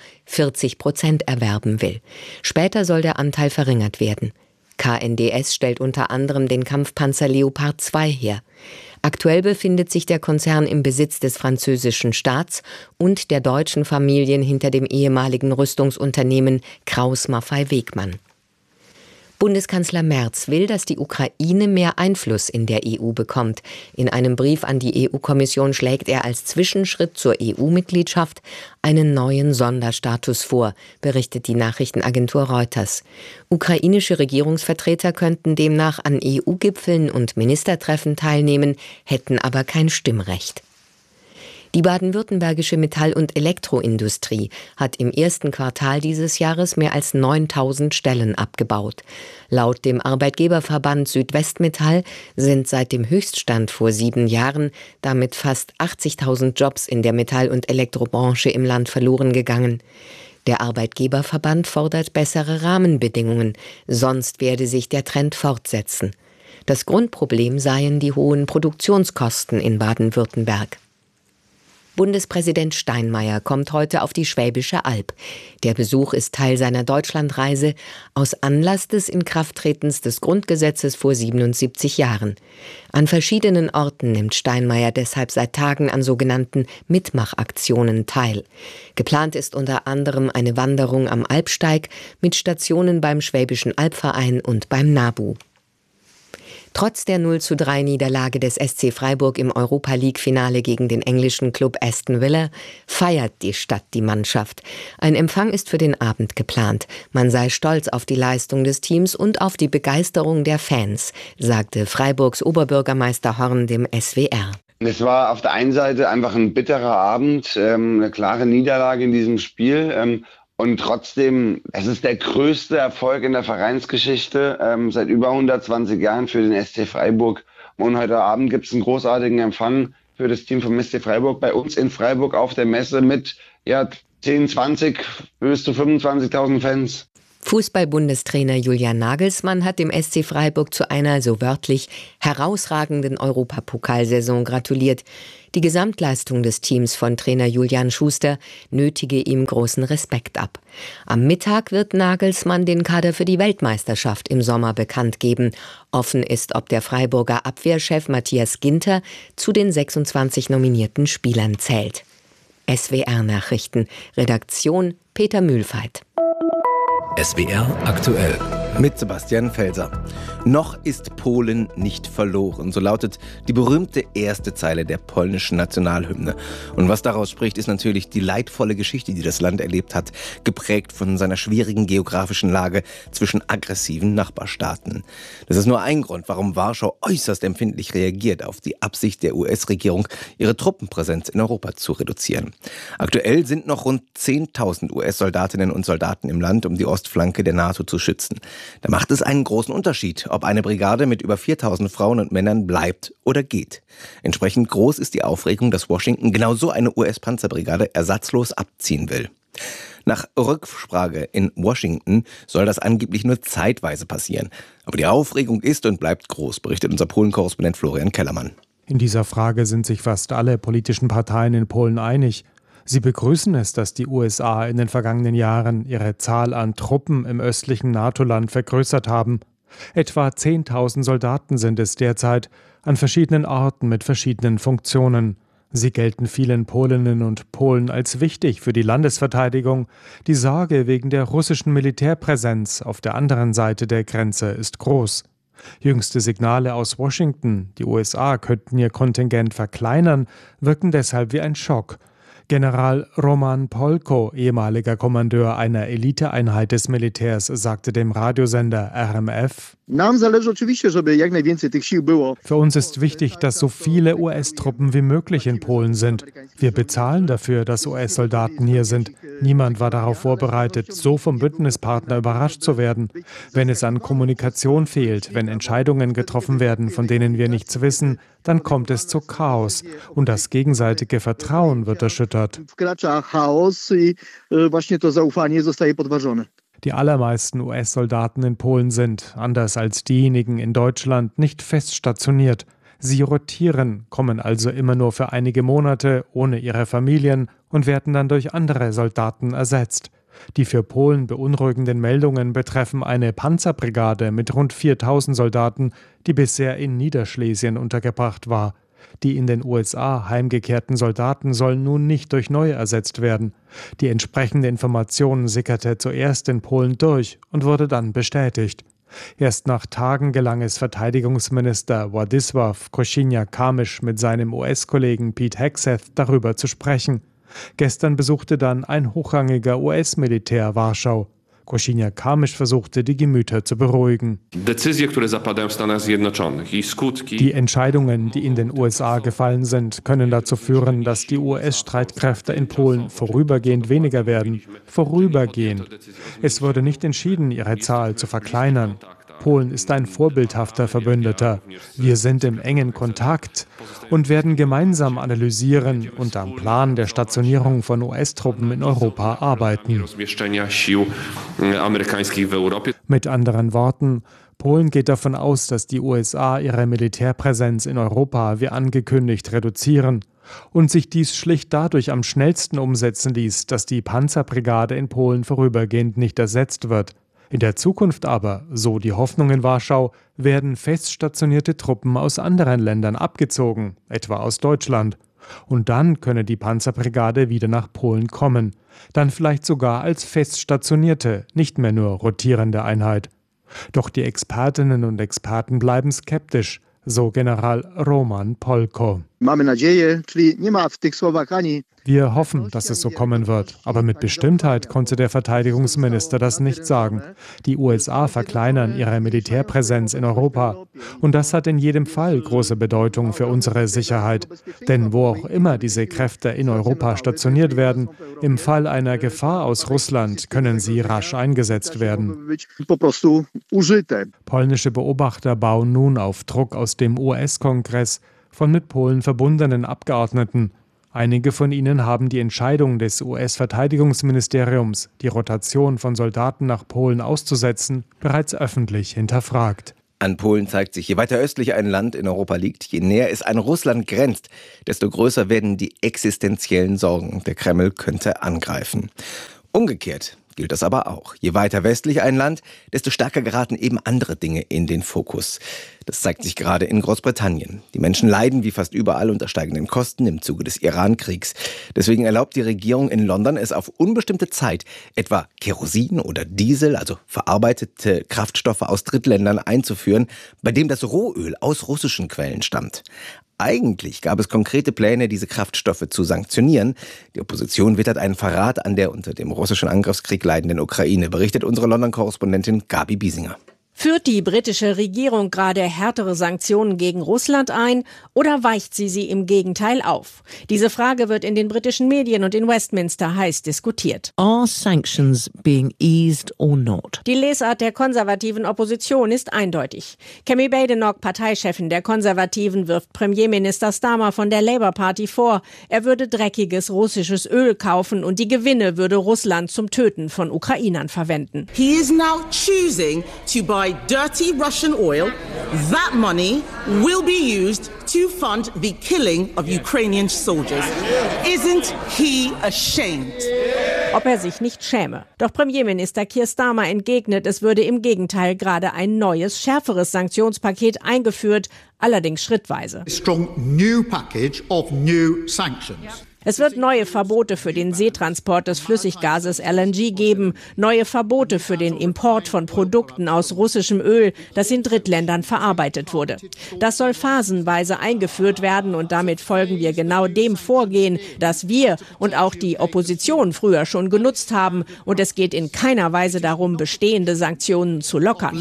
40% erwerben will. Später soll der Anteil verringert werden. KNDS stellt unter anderem den Kampfpanzer Leopard 2 her. Aktuell befindet sich der Konzern im Besitz des französischen Staats und der deutschen Familien hinter dem ehemaligen Rüstungsunternehmen Krauss-Maffei-Wegmann. Bundeskanzler Merz will, dass die Ukraine mehr Einfluss in der EU bekommt. In einem Brief an die EU-Kommission schlägt er als Zwischenschritt zur EU-Mitgliedschaft einen neuen Sonderstatus vor, berichtet die Nachrichtenagentur Reuters. Ukrainische Regierungsvertreter könnten demnach an EU-Gipfeln und Ministertreffen teilnehmen, hätten aber kein Stimmrecht. Die baden-württembergische Metall- und Elektroindustrie hat im ersten Quartal dieses Jahres mehr als 9.000 Stellen abgebaut. Laut dem Arbeitgeberverband Südwestmetall sind seit dem Höchststand vor 7 Jahren damit fast 80.000 Jobs in der Metall- und Elektrobranche im Land verloren gegangen. Der Arbeitgeberverband fordert bessere Rahmenbedingungen, sonst werde sich der Trend fortsetzen. Das Grundproblem seien die hohen Produktionskosten in Baden-Württemberg. Bundespräsident Steinmeier kommt heute auf die Schwäbische Alb. Der Besuch ist Teil seiner Deutschlandreise aus Anlass des Inkrafttretens des Grundgesetzes vor 77 Jahren. An verschiedenen Orten nimmt Steinmeier deshalb seit Tagen an sogenannten Mitmachaktionen teil. Geplant ist unter anderem eine Wanderung am Alpsteig mit Stationen beim Schwäbischen Albverein und beim NABU. Trotz der 0:3 des SC Freiburg im Europa-League-Finale gegen den englischen Club Aston Villa feiert die Stadt die Mannschaft. Ein Empfang ist für den Abend geplant. Man sei stolz auf die Leistung des Teams und auf die Begeisterung der Fans, sagte Freiburgs Oberbürgermeister Horn dem SWR. Es war auf der einen Seite einfach ein bitterer Abend, eine klare Niederlage in diesem Spiel. Und trotzdem, es ist der größte Erfolg in der Vereinsgeschichte seit über 120 Jahren für den SC Freiburg. Und heute Abend gibt es einen großartigen Empfang für das Team vom SC Freiburg bei uns in Freiburg auf der Messe mit 10, 20 bis zu 25.000 Fans. Fußball-Bundestrainer Julian Nagelsmann hat dem SC Freiburg zu einer, so wörtlich, herausragenden Europapokalsaison gratuliert. Die Gesamtleistung des Teams von Trainer Julian Schuster nötige ihm großen Respekt ab. Am Mittag wird Nagelsmann den Kader für die Weltmeisterschaft im Sommer bekannt geben. Offen ist, ob der Freiburger Abwehrchef Matthias Ginter zu den 26 nominierten Spielern zählt. SWR-Nachrichten, Redaktion Peter Mühlfeit. SWR aktuell. Mit Sebastian Felser. Noch ist Polen nicht verloren. So lautet die berühmte erste Zeile der polnischen Nationalhymne. Und was daraus spricht, ist natürlich die leidvolle Geschichte, die das Land erlebt hat, geprägt von seiner schwierigen geografischen Lage zwischen aggressiven Nachbarstaaten. Das ist nur ein Grund, warum Warschau äußerst empfindlich reagiert auf die Absicht der US-Regierung, ihre Truppenpräsenz in Europa zu reduzieren. Aktuell sind noch rund 10.000 US-Soldatinnen und Soldaten im Land, um die Ostflanke der NATO zu schützen. Da macht es einen großen Unterschied, ob eine Brigade mit über 4.000 Frauen und Männern bleibt oder geht. Entsprechend groß ist die Aufregung, dass Washington genau so eine US-Panzerbrigade ersatzlos abziehen will. Nach Rücksprache in Washington soll das angeblich nur zeitweise passieren. Aber die Aufregung ist und bleibt groß, berichtet unser Polen-Korrespondent Florian Kellermann. In dieser Frage sind sich fast alle politischen Parteien in Polen einig. Sie begrüßen es, dass die USA in den vergangenen Jahren ihre Zahl an Truppen im östlichen NATO-Land vergrößert haben. Etwa 10.000 Soldaten sind es derzeit, an verschiedenen Orten mit verschiedenen Funktionen. Sie gelten vielen Polinnen und Polen als wichtig für die Landesverteidigung. Die Sorge wegen der russischen Militärpräsenz auf der anderen Seite der Grenze ist groß. Jüngste Signale aus Washington, die USA könnten ihr Kontingent verkleinern, wirken deshalb wie ein Schock. General Roman Polko, ehemaliger Kommandeur einer Eliteeinheit des Militärs, sagte dem Radiosender RMF: Für uns ist wichtig, dass so viele US-Truppen wie möglich in Polen sind. Wir bezahlen dafür, dass US-Soldaten hier sind. Niemand war darauf vorbereitet, so vom Bündnispartner überrascht zu werden. Wenn es an Kommunikation fehlt, wenn Entscheidungen getroffen werden, von denen wir nichts wissen, dann kommt es zu Chaos und das gegenseitige Vertrauen wird erschüttert. Die allermeisten US-Soldaten in Polen sind, anders als diejenigen in Deutschland, nicht fest stationiert. Sie rotieren, kommen also immer nur für einige Monate ohne ihre Familien und werden dann durch andere Soldaten ersetzt. Die für Polen beunruhigenden Meldungen betreffen eine Panzerbrigade mit rund 4.000 Soldaten, die bisher in Niederschlesien untergebracht war. Die in den USA heimgekehrten Soldaten sollen nun nicht durch neue ersetzt werden. Die entsprechende Information sickerte zuerst in Polen durch und wurde dann bestätigt. Erst nach Tagen gelang es Verteidigungsminister Władysław Kosiniak-Kamysz mit seinem US-Kollegen Pete Hegseth darüber zu sprechen. Gestern besuchte dann ein hochrangiger US-Militär Warschau. Kosiniak-Kamysz versuchte, die Gemüter zu beruhigen. Die Entscheidungen, die in den USA gefallen sind, können dazu führen, dass die US-Streitkräfte in Polen vorübergehend weniger werden. Vorübergehend. Es wurde nicht entschieden, ihre Zahl zu verkleinern. Polen ist ein vorbildhafter Verbündeter. Wir sind im engen Kontakt und werden gemeinsam analysieren und am Plan der Stationierung von US-Truppen in Europa arbeiten. Mit anderen Worten, Polen geht davon aus, dass die USA ihre Militärpräsenz in Europa wie angekündigt reduzieren und sich dies schlicht dadurch am schnellsten umsetzen ließ, dass die Panzerbrigade in Polen vorübergehend nicht ersetzt wird. In der Zukunft aber, so die Hoffnung in Warschau, werden fest stationierte Truppen aus anderen Ländern abgezogen, etwa aus Deutschland. Und dann könne die Panzerbrigade wieder nach Polen kommen. Dann vielleicht sogar als fest stationierte, nicht mehr nur rotierende Einheit. Doch die Expertinnen und Experten bleiben skeptisch, so General Roman Polko. Wir hoffen, dass es so kommen wird, aber mit Bestimmtheit konnte der Verteidigungsminister das nicht sagen. Die USA verkleinern ihre Militärpräsenz in Europa. Und das hat in jedem Fall große Bedeutung für unsere Sicherheit. Denn wo auch immer diese Kräfte in Europa stationiert werden, im Fall einer Gefahr aus Russland können sie rasch eingesetzt werden. Polnische Beobachter bauen nun auf Druck aus dem US-Kongress von mit Polen verbundenen Abgeordneten. Einige von ihnen haben die Entscheidung des US-Verteidigungsministeriums, die Rotation von Soldaten nach Polen auszusetzen, bereits öffentlich hinterfragt. An Polen zeigt sich, je weiter östlich ein Land in Europa liegt, je näher es an Russland grenzt, desto größer werden die existenziellen Sorgen. Der Kreml könnte angreifen. Umgekehrt gilt das aber auch. Je weiter westlich ein Land, desto stärker geraten eben andere Dinge in den Fokus. Das zeigt sich gerade in Großbritannien. Die Menschen leiden wie fast überall unter steigenden Kosten im Zuge des Iran-Kriegs. Deswegen erlaubt die Regierung in London es auf unbestimmte Zeit, etwa Kerosin oder Diesel, also verarbeitete Kraftstoffe aus Drittländern, einzuführen, bei dem das Rohöl aus russischen Quellen stammt. Eigentlich gab es konkrete Pläne, diese Kraftstoffe zu sanktionieren. Die Opposition wittert einen Verrat an der unter dem russischen Angriffskrieg leidenden Ukraine, berichtet unsere London-Korrespondentin Gabi Biesinger. Führt die britische Regierung gerade härtere Sanktionen gegen Russland ein oder weicht sie im Gegenteil auf? Diese Frage wird in den britischen Medien und in Westminster heiß diskutiert. Are sanctions being eased or not? Die Lesart der konservativen Opposition ist eindeutig. Kemi Badenoch, Parteichefin der Konservativen, wirft Premierminister Starmer von der Labour Party vor, er würde dreckiges russisches Öl kaufen und die Gewinne würde Russland zum Töten von Ukrainern verwenden. He is now choosing to buy dirty Russian oil. That money will be used to fund the killing of Ukrainian soldiers. Isn't he ashamed? Ob er sich nicht schäme. Doch Premierminister Keir Starmer entgegnet, es würde im Gegenteil gerade ein neues, schärferes Sanktionspaket eingeführt, allerdings schrittweise. A strong new package of new sanctions. Es wird neue Verbote für den Seetransport des Flüssiggases LNG geben, neue Verbote für den Import von Produkten aus russischem Öl, das in Drittländern verarbeitet wurde. Das soll phasenweise eingeführt werden und damit folgen wir genau dem Vorgehen, das wir und auch die Opposition früher schon genutzt haben. Und es geht in keiner Weise darum, bestehende Sanktionen zu lockern.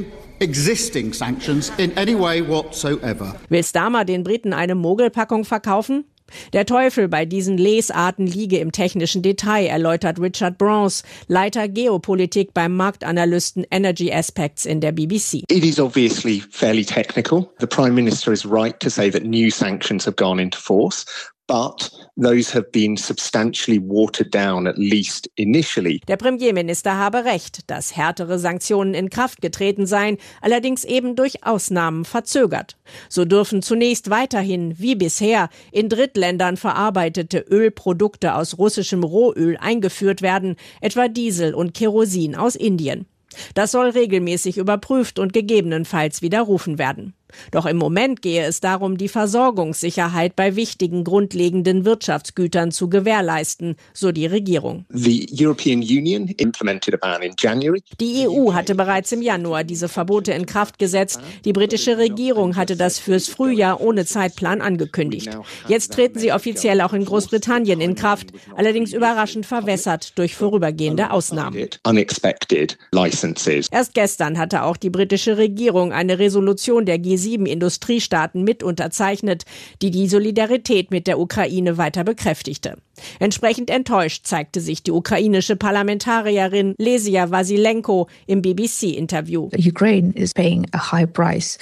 Existing sanctions in any way whatsoever. Will Starmer den Briten eine Mogelpackung verkaufen? Der Teufel bei diesen Lesarten liege im technischen Detail, erläutert Richard Brons, Leiter Geopolitik beim Marktanalysten Energy Aspects in der BBC. It is obviously fairly technical. The Prime Minister is right to say that new sanctions have gone into force. But those have been substantially watered down, at least initially. Der Premierminister habe recht, dass härtere Sanktionen in Kraft getreten seien, allerdings eben durch Ausnahmen verzögert. So dürfen zunächst weiterhin, wie bisher, in Drittländern verarbeitete Ölprodukte aus russischem Rohöl eingeführt werden, etwa Diesel und Kerosin aus Indien. Das soll regelmäßig überprüft und gegebenenfalls widerrufen werden. Doch im Moment gehe es darum, die Versorgungssicherheit bei wichtigen grundlegenden Wirtschaftsgütern zu gewährleisten, so die Regierung. The European Union implemented a ban in January. Die EU hatte bereits im Januar diese Verbote in Kraft gesetzt. Die britische Regierung hatte das fürs Frühjahr ohne Zeitplan angekündigt. Jetzt treten sie offiziell auch in Großbritannien in Kraft, allerdings überraschend verwässert durch vorübergehende Ausnahmen. Unexpected licenses. Erst gestern hatte auch die britische Regierung eine Resolution der G7-Industriestaaten mit unterzeichnet, die die Solidarität mit der Ukraine weiter bekräftigte. Entsprechend enttäuscht zeigte sich die ukrainische Parlamentarierin Lesia Vasilenko im BBC-Interview. Ukraine is paying a high price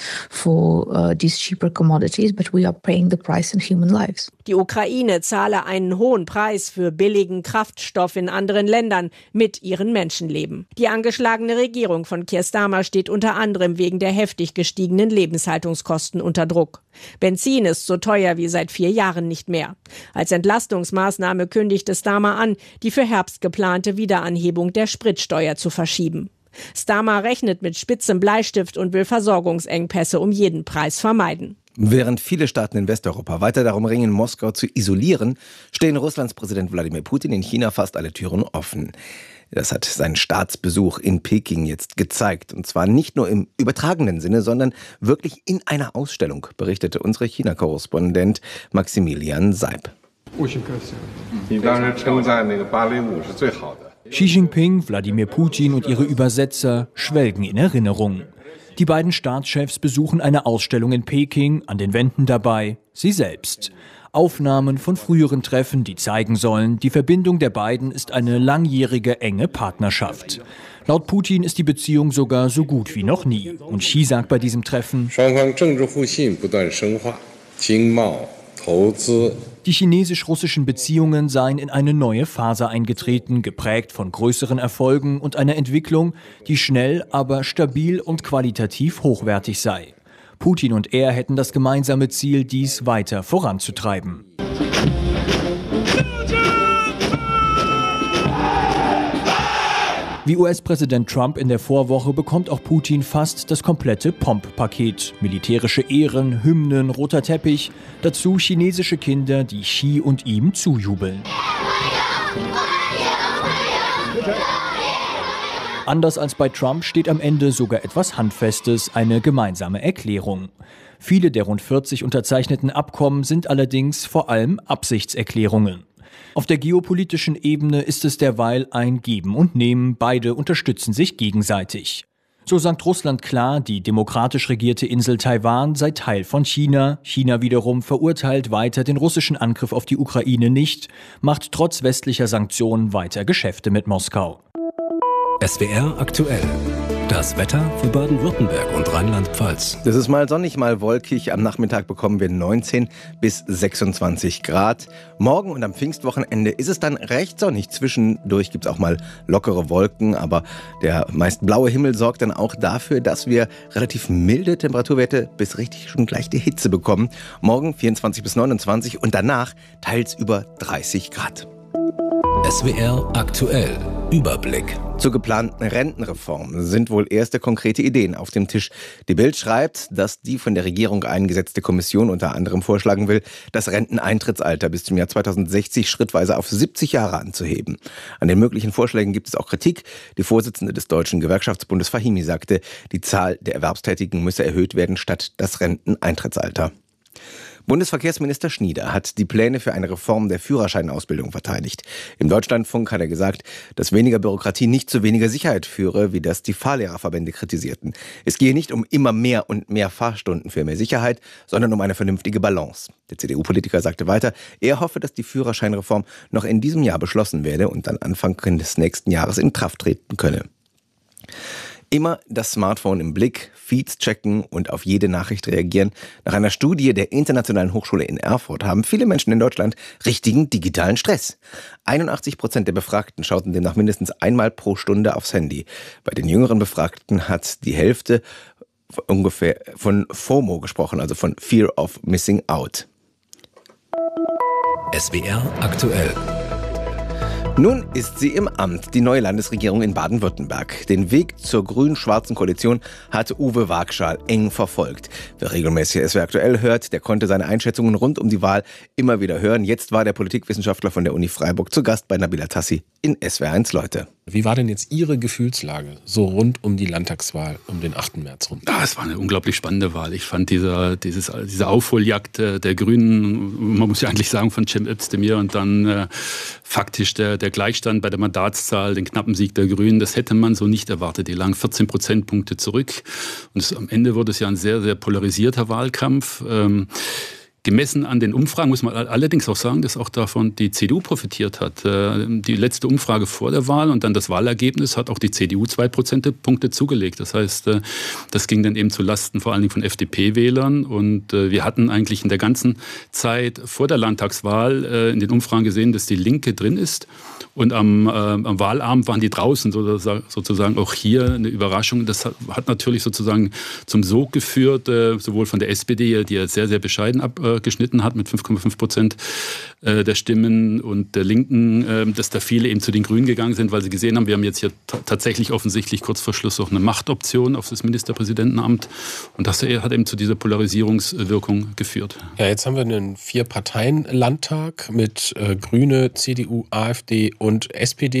for these cheaper commodities, but we are paying the price in human lives. Die Ukraine zahle einen hohen Preis für billigen Kraftstoff in anderen Ländern mit ihren Menschenleben. Die angeschlagene Regierung von Keir Starmer steht unter anderem wegen der heftig gestiegenen Lebenshaltungskosten unter Druck. Benzin ist so teuer wie seit 4 Jahren nicht mehr. Als Entlastungsmaßnahme kündigte Starmer an, die für Herbst geplante Wiederanhebung der Spritsteuer zu verschieben. Starmer rechnet mit spitzem Bleistift und will Versorgungsengpässe um jeden Preis vermeiden. Während viele Staaten in Westeuropa weiter darum ringen, Moskau zu isolieren, stehen Russlands Präsident Wladimir Putin in China fast alle Türen offen. Das hat sein Staatsbesuch in Peking jetzt gezeigt. Und zwar nicht nur im übertragenen Sinne, sondern wirklich in einer Ausstellung, berichtete unsere China-Korrespondent Maximilian Seib. Xi Jinping, Wladimir Putin und ihre Übersetzer schwelgen in Erinnerung. Die beiden Staatschefs besuchen eine Ausstellung in Peking, an den Wänden dabei sie selbst. Aufnahmen von früheren Treffen, die zeigen sollen, die Verbindung der beiden ist eine langjährige, enge Partnerschaft. Laut Putin ist die Beziehung sogar so gut wie noch nie. Und Xi sagt bei diesem Treffen: Die chinesisch-russischen Beziehungen seien in eine neue Phase eingetreten, geprägt von größeren Erfolgen und einer Entwicklung, die schnell, aber stabil und qualitativ hochwertig sei. Putin und er hätten das gemeinsame Ziel, dies weiter voranzutreiben. Wie US-Präsident Trump in der Vorwoche bekommt auch Putin fast das komplette Pomp-Paket. Militärische Ehren, Hymnen, roter Teppich, dazu chinesische Kinder, die Xi und ihm zujubeln. Anders als bei Trump steht am Ende sogar etwas Handfestes, eine gemeinsame Erklärung. Viele der rund 40 unterzeichneten Abkommen sind allerdings vor allem Absichtserklärungen. Auf der geopolitischen Ebene ist es derweil ein Geben und Nehmen, beide unterstützen sich gegenseitig. So sagt Russland klar, die demokratisch regierte Insel Taiwan sei Teil von China. China wiederum verurteilt weiter den russischen Angriff auf die Ukraine nicht, macht trotz westlicher Sanktionen weiter Geschäfte mit Moskau. SWR aktuell. Das Wetter für Baden-Württemberg und Rheinland-Pfalz. Das ist mal sonnig, mal wolkig. Am Nachmittag bekommen wir 19 bis 26 Grad. Morgen und am Pfingstwochenende ist es dann recht sonnig. Zwischendurch gibt es auch mal lockere Wolken, aber der meist blaue Himmel sorgt dann auch dafür, dass wir relativ milde Temperaturwerte bis richtig schon leichte Hitze bekommen. Morgen 24 bis 29 und danach teils über 30 Grad. SWR aktuell. Überblick. Zur geplanten Rentenreform sind wohl erste konkrete Ideen auf dem Tisch. Die Bild schreibt, dass die von der Regierung eingesetzte Kommission unter anderem vorschlagen will, das Renteneintrittsalter bis zum Jahr 2060 schrittweise auf 70 Jahre anzuheben. An den möglichen Vorschlägen gibt es auch Kritik. Die Vorsitzende des Deutschen Gewerkschaftsbundes Fahimi sagte, die Zahl der Erwerbstätigen müsse erhöht werden statt das Renteneintrittsalter. Bundesverkehrsminister Schnieder hat die Pläne für eine Reform der Führerscheinausbildung verteidigt. Im Deutschlandfunk hat er gesagt, dass weniger Bürokratie nicht zu weniger Sicherheit führe, wie das die Fahrlehrerverbände kritisierten. Es gehe nicht um immer mehr und mehr Fahrstunden für mehr Sicherheit, sondern um eine vernünftige Balance. Der CDU-Politiker sagte weiter, er hoffe, dass die Führerscheinreform noch in diesem Jahr beschlossen werde und dann Anfang des nächsten Jahres in Kraft treten könne. Immer das Smartphone im Blick, Feeds checken und auf jede Nachricht reagieren. Nach einer Studie der Internationalen Hochschule in Erfurt haben viele Menschen in Deutschland richtigen digitalen Stress. 81% der Befragten schauten demnach mindestens einmal pro Stunde aufs Handy. Bei den jüngeren Befragten hat die Hälfte ungefähr von FOMO gesprochen, also von Fear of Missing Out. SWR aktuell. Nun ist sie im Amt, die neue Landesregierung in Baden-Württemberg. Den Weg zur grün-schwarzen Koalition hat Uwe Wagschal eng verfolgt. Wer regelmäßig SWR aktuell hört, der konnte seine Einschätzungen rund um die Wahl immer wieder hören. Jetzt war der Politikwissenschaftler von der Uni Freiburg zu Gast bei Nabila Tassi in SWR1 Leute. Wie war denn jetzt Ihre Gefühlslage so rund um die Landtagswahl um den 8. März rum? Ja, es war eine unglaublich spannende Wahl. Ich fand diese Aufholjagd der Grünen, man muss ja eigentlich sagen von Cem Özdemir und dann faktisch der Gleichstand bei der Mandatszahl, den knappen Sieg der Grünen, das hätte man so nicht erwartet. Die lagen 14 Prozentpunkte zurück und am Ende wurde es ja ein sehr, sehr polarisierter Wahlkampf. Gemessen an den Umfragen muss man allerdings auch sagen, dass auch davon die CDU profitiert hat. Die letzte Umfrage vor der Wahl und dann das Wahlergebnis hat auch die CDU 2 Prozentpunkte zugelegt. Das heißt, das ging dann eben zu Lasten vor allen Dingen von FDP-Wählern. Und wir hatten eigentlich in der ganzen Zeit vor der Landtagswahl in den Umfragen gesehen, dass die Linke drin ist. Und am Wahlabend waren die draußen, sozusagen auch hier eine Überraschung. Das hat natürlich sozusagen zum Sog geführt, sowohl von der SPD, die ja sehr, sehr bescheiden abgeschnitten hat mit 5,5% der Stimmen und der Linken, dass da viele eben zu den Grünen gegangen sind, weil sie gesehen haben, wir haben jetzt hier tatsächlich offensichtlich kurz vor Schluss auch eine Machtoption auf das Ministerpräsidentenamt. Und das hat eben zu dieser Polarisierungswirkung geführt. Ja, jetzt haben wir einen 4-Parteien-Landtag mit Grüne, CDU, AfD und SPD.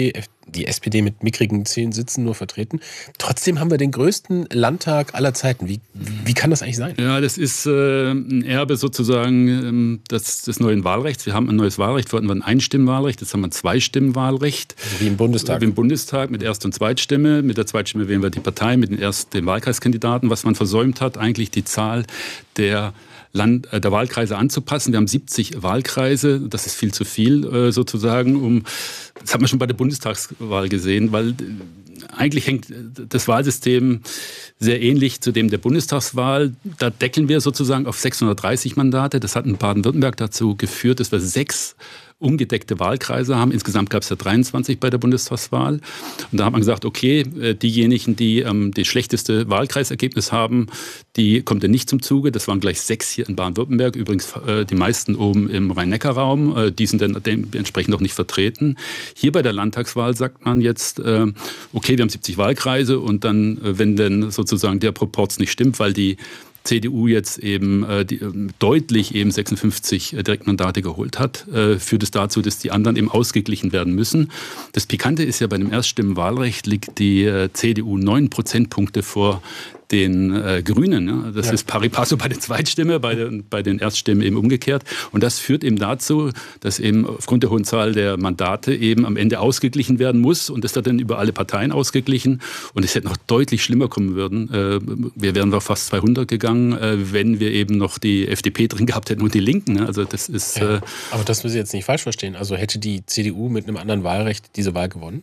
die SPD mit mickrigen 10 Sitzen nur vertreten. Trotzdem haben wir den größten Landtag aller Zeiten. Wie kann das eigentlich sein? Ja, das ist ein Erbe sozusagen des neuen Wahlrechts. Wir haben ein neues Wahlrecht. Vorher hatten wir ein Einstimmenwahlrecht, jetzt haben wir ein Zweistimmenwahlrecht. Also wie im Bundestag. Wie im Bundestag mit Erst- und Zweitstimme. Mit der Zweitstimme wählen wir die Partei, mit den Wahlkreiskandidaten. Was man versäumt hat, eigentlich die Zahl der Wahlkreise anzupassen. Wir haben 70 Wahlkreise, das ist viel zu viel sozusagen. Das hat man schon bei der Bundestagswahl gesehen, weil eigentlich hängt das Wahlsystem sehr ähnlich zu dem der Bundestagswahl. Da deckeln wir sozusagen auf 630 Mandate. Das hat in Baden-Württemberg dazu geführt, dass wir 6 ungedeckte Wahlkreise haben. Insgesamt gab es ja 23 bei der Bundestagswahl. Und da hat man gesagt, okay, diejenigen, die das schlechteste Wahlkreisergebnis haben, die kommt ja nicht zum Zuge. Das waren gleich 6 hier in Baden-Württemberg. Übrigens die meisten oben im Rhein-Neckar-Raum. Die sind dann dementsprechend noch nicht vertreten. Hier bei der Landtagswahl sagt man jetzt, okay, wir haben 70 Wahlkreise und dann, wenn denn sozusagen der Proporz nicht stimmt, weil die CDU jetzt eben deutlich eben 56 Direktmandate geholt hat, führt es dazu, dass die anderen eben ausgeglichen werden müssen. Das Pikante ist ja, bei dem Erststimmenwahlrecht liegt die CDU 9 Prozentpunkte vor den Grünen. Ja? Das ist pari passu bei der Zweitstimme, bei den Erststimmen eben umgekehrt. Und das führt eben dazu, dass eben aufgrund der hohen Zahl der Mandate eben am Ende ausgeglichen werden muss. Und das wird dann über alle Parteien ausgeglichen. Und es hätte noch deutlich schlimmer kommen würden. Wir wären auf fast 200 gegangen, wenn wir eben noch die FDP drin gehabt hätten und die Linken. Ne? Also das ist. Aber das müssen Sie jetzt nicht falsch verstehen. Also hätte die CDU mit einem anderen Wahlrecht diese Wahl gewonnen?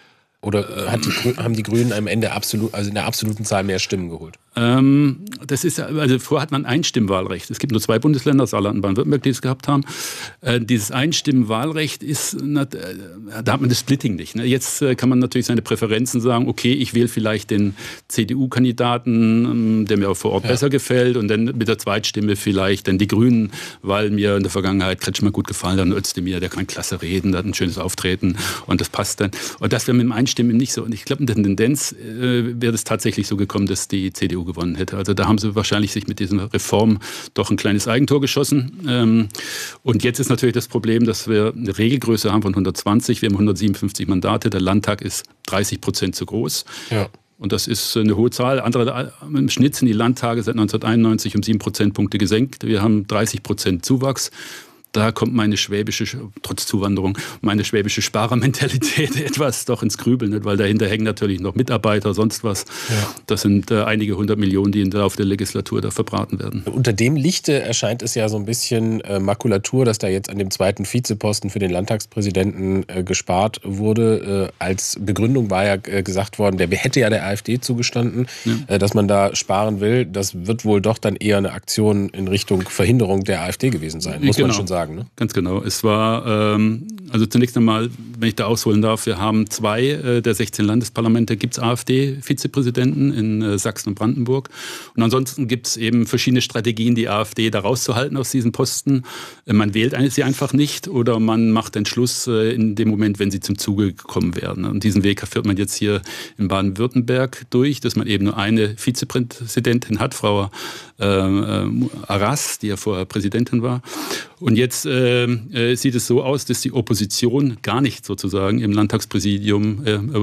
Oder haben die Grünen am Ende in der absoluten Zahl mehr Stimmen geholt? Das ist, also vorher hat man ein Einstimmenwahlrecht. Es gibt nur 2 Bundesländer, Saarland und Baden-Württemberg, die es gehabt haben. Dieses Einstimmenwahlrecht ist, da hat man das Splitting nicht. Ne? Jetzt kann man natürlich seine Präferenzen sagen, okay, ich wähle vielleicht den CDU-Kandidaten, der mir auch vor Ort besser gefällt, und dann mit der Zweitstimme vielleicht dann die Grünen, weil mir in der Vergangenheit Kretschmer gut gefallen hat, und Özdemir, der kann klasse reden, der hat ein schönes Auftreten und das passt dann. Und das wäre mit dem Einstimmen nicht so. Und ich glaube, in der Tendenz wäre es tatsächlich so gekommen, dass die CDU gewonnen hätte. Also da haben sie wahrscheinlich sich mit dieser Reform doch ein kleines Eigentor geschossen. Und jetzt ist natürlich das Problem, dass wir eine Regelgröße haben von 120. Wir haben 157 Mandate. Der Landtag ist 30% zu groß. Ja. Und das ist eine hohe Zahl. Im Schnitt sind die Landtage seit 1991 um 7 Prozentpunkte gesenkt. Wir haben 30% Zuwachs. Da kommt trotz Zuwanderung, meine schwäbische Sparermentalität etwas doch ins Grübeln, nicht? Weil dahinter hängen natürlich noch Mitarbeiter, sonst was. Ja. Das sind einige 100 Millionen, die im Laufe der Legislatur da verbraten werden. Unter dem Lichte erscheint es ja so ein bisschen Makulatur, dass da jetzt an dem zweiten Vizeposten für den Landtagspräsidenten gespart wurde. Als Begründung war ja gesagt worden, der hätte ja der AfD zugestanden, dass man da sparen will. Das wird wohl doch dann eher eine Aktion in Richtung Verhinderung der AfD gewesen sein, muss man schon sagen. Ne? Ganz genau. Es war, also zunächst einmal, wenn ich da ausholen darf, wir haben 2 der 16 Landesparlamente, gibt es AfD-Vizepräsidenten in Sachsen und Brandenburg. Und ansonsten gibt es eben verschiedene Strategien, die AfD da rauszuhalten aus diesen Posten. Man wählt sie einfach nicht oder man macht den Schluss in dem Moment, wenn sie zum Zuge gekommen werden. Und diesen Weg führt man jetzt hier in Baden-Württemberg durch, dass man eben nur eine Vizepräsidentin hat, Frau Arras, die ja vorher Präsidentin war. Und jetzt sieht es so aus, dass die Opposition gar nicht sozusagen im Landtagspräsidium,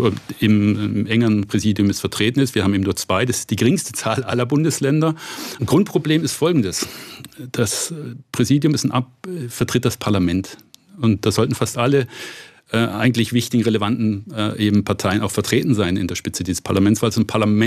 im engeren Präsidium ist vertreten ist. Wir haben eben nur 2, das ist die geringste Zahl aller Bundesländer. Ein Grundproblem ist folgendes. Das Präsidium vertritt das Parlament. Und da sollten fast alle eigentlich wichtigen, relevanten eben Parteien auch vertreten sein in der Spitze dieses Parlaments, weil es um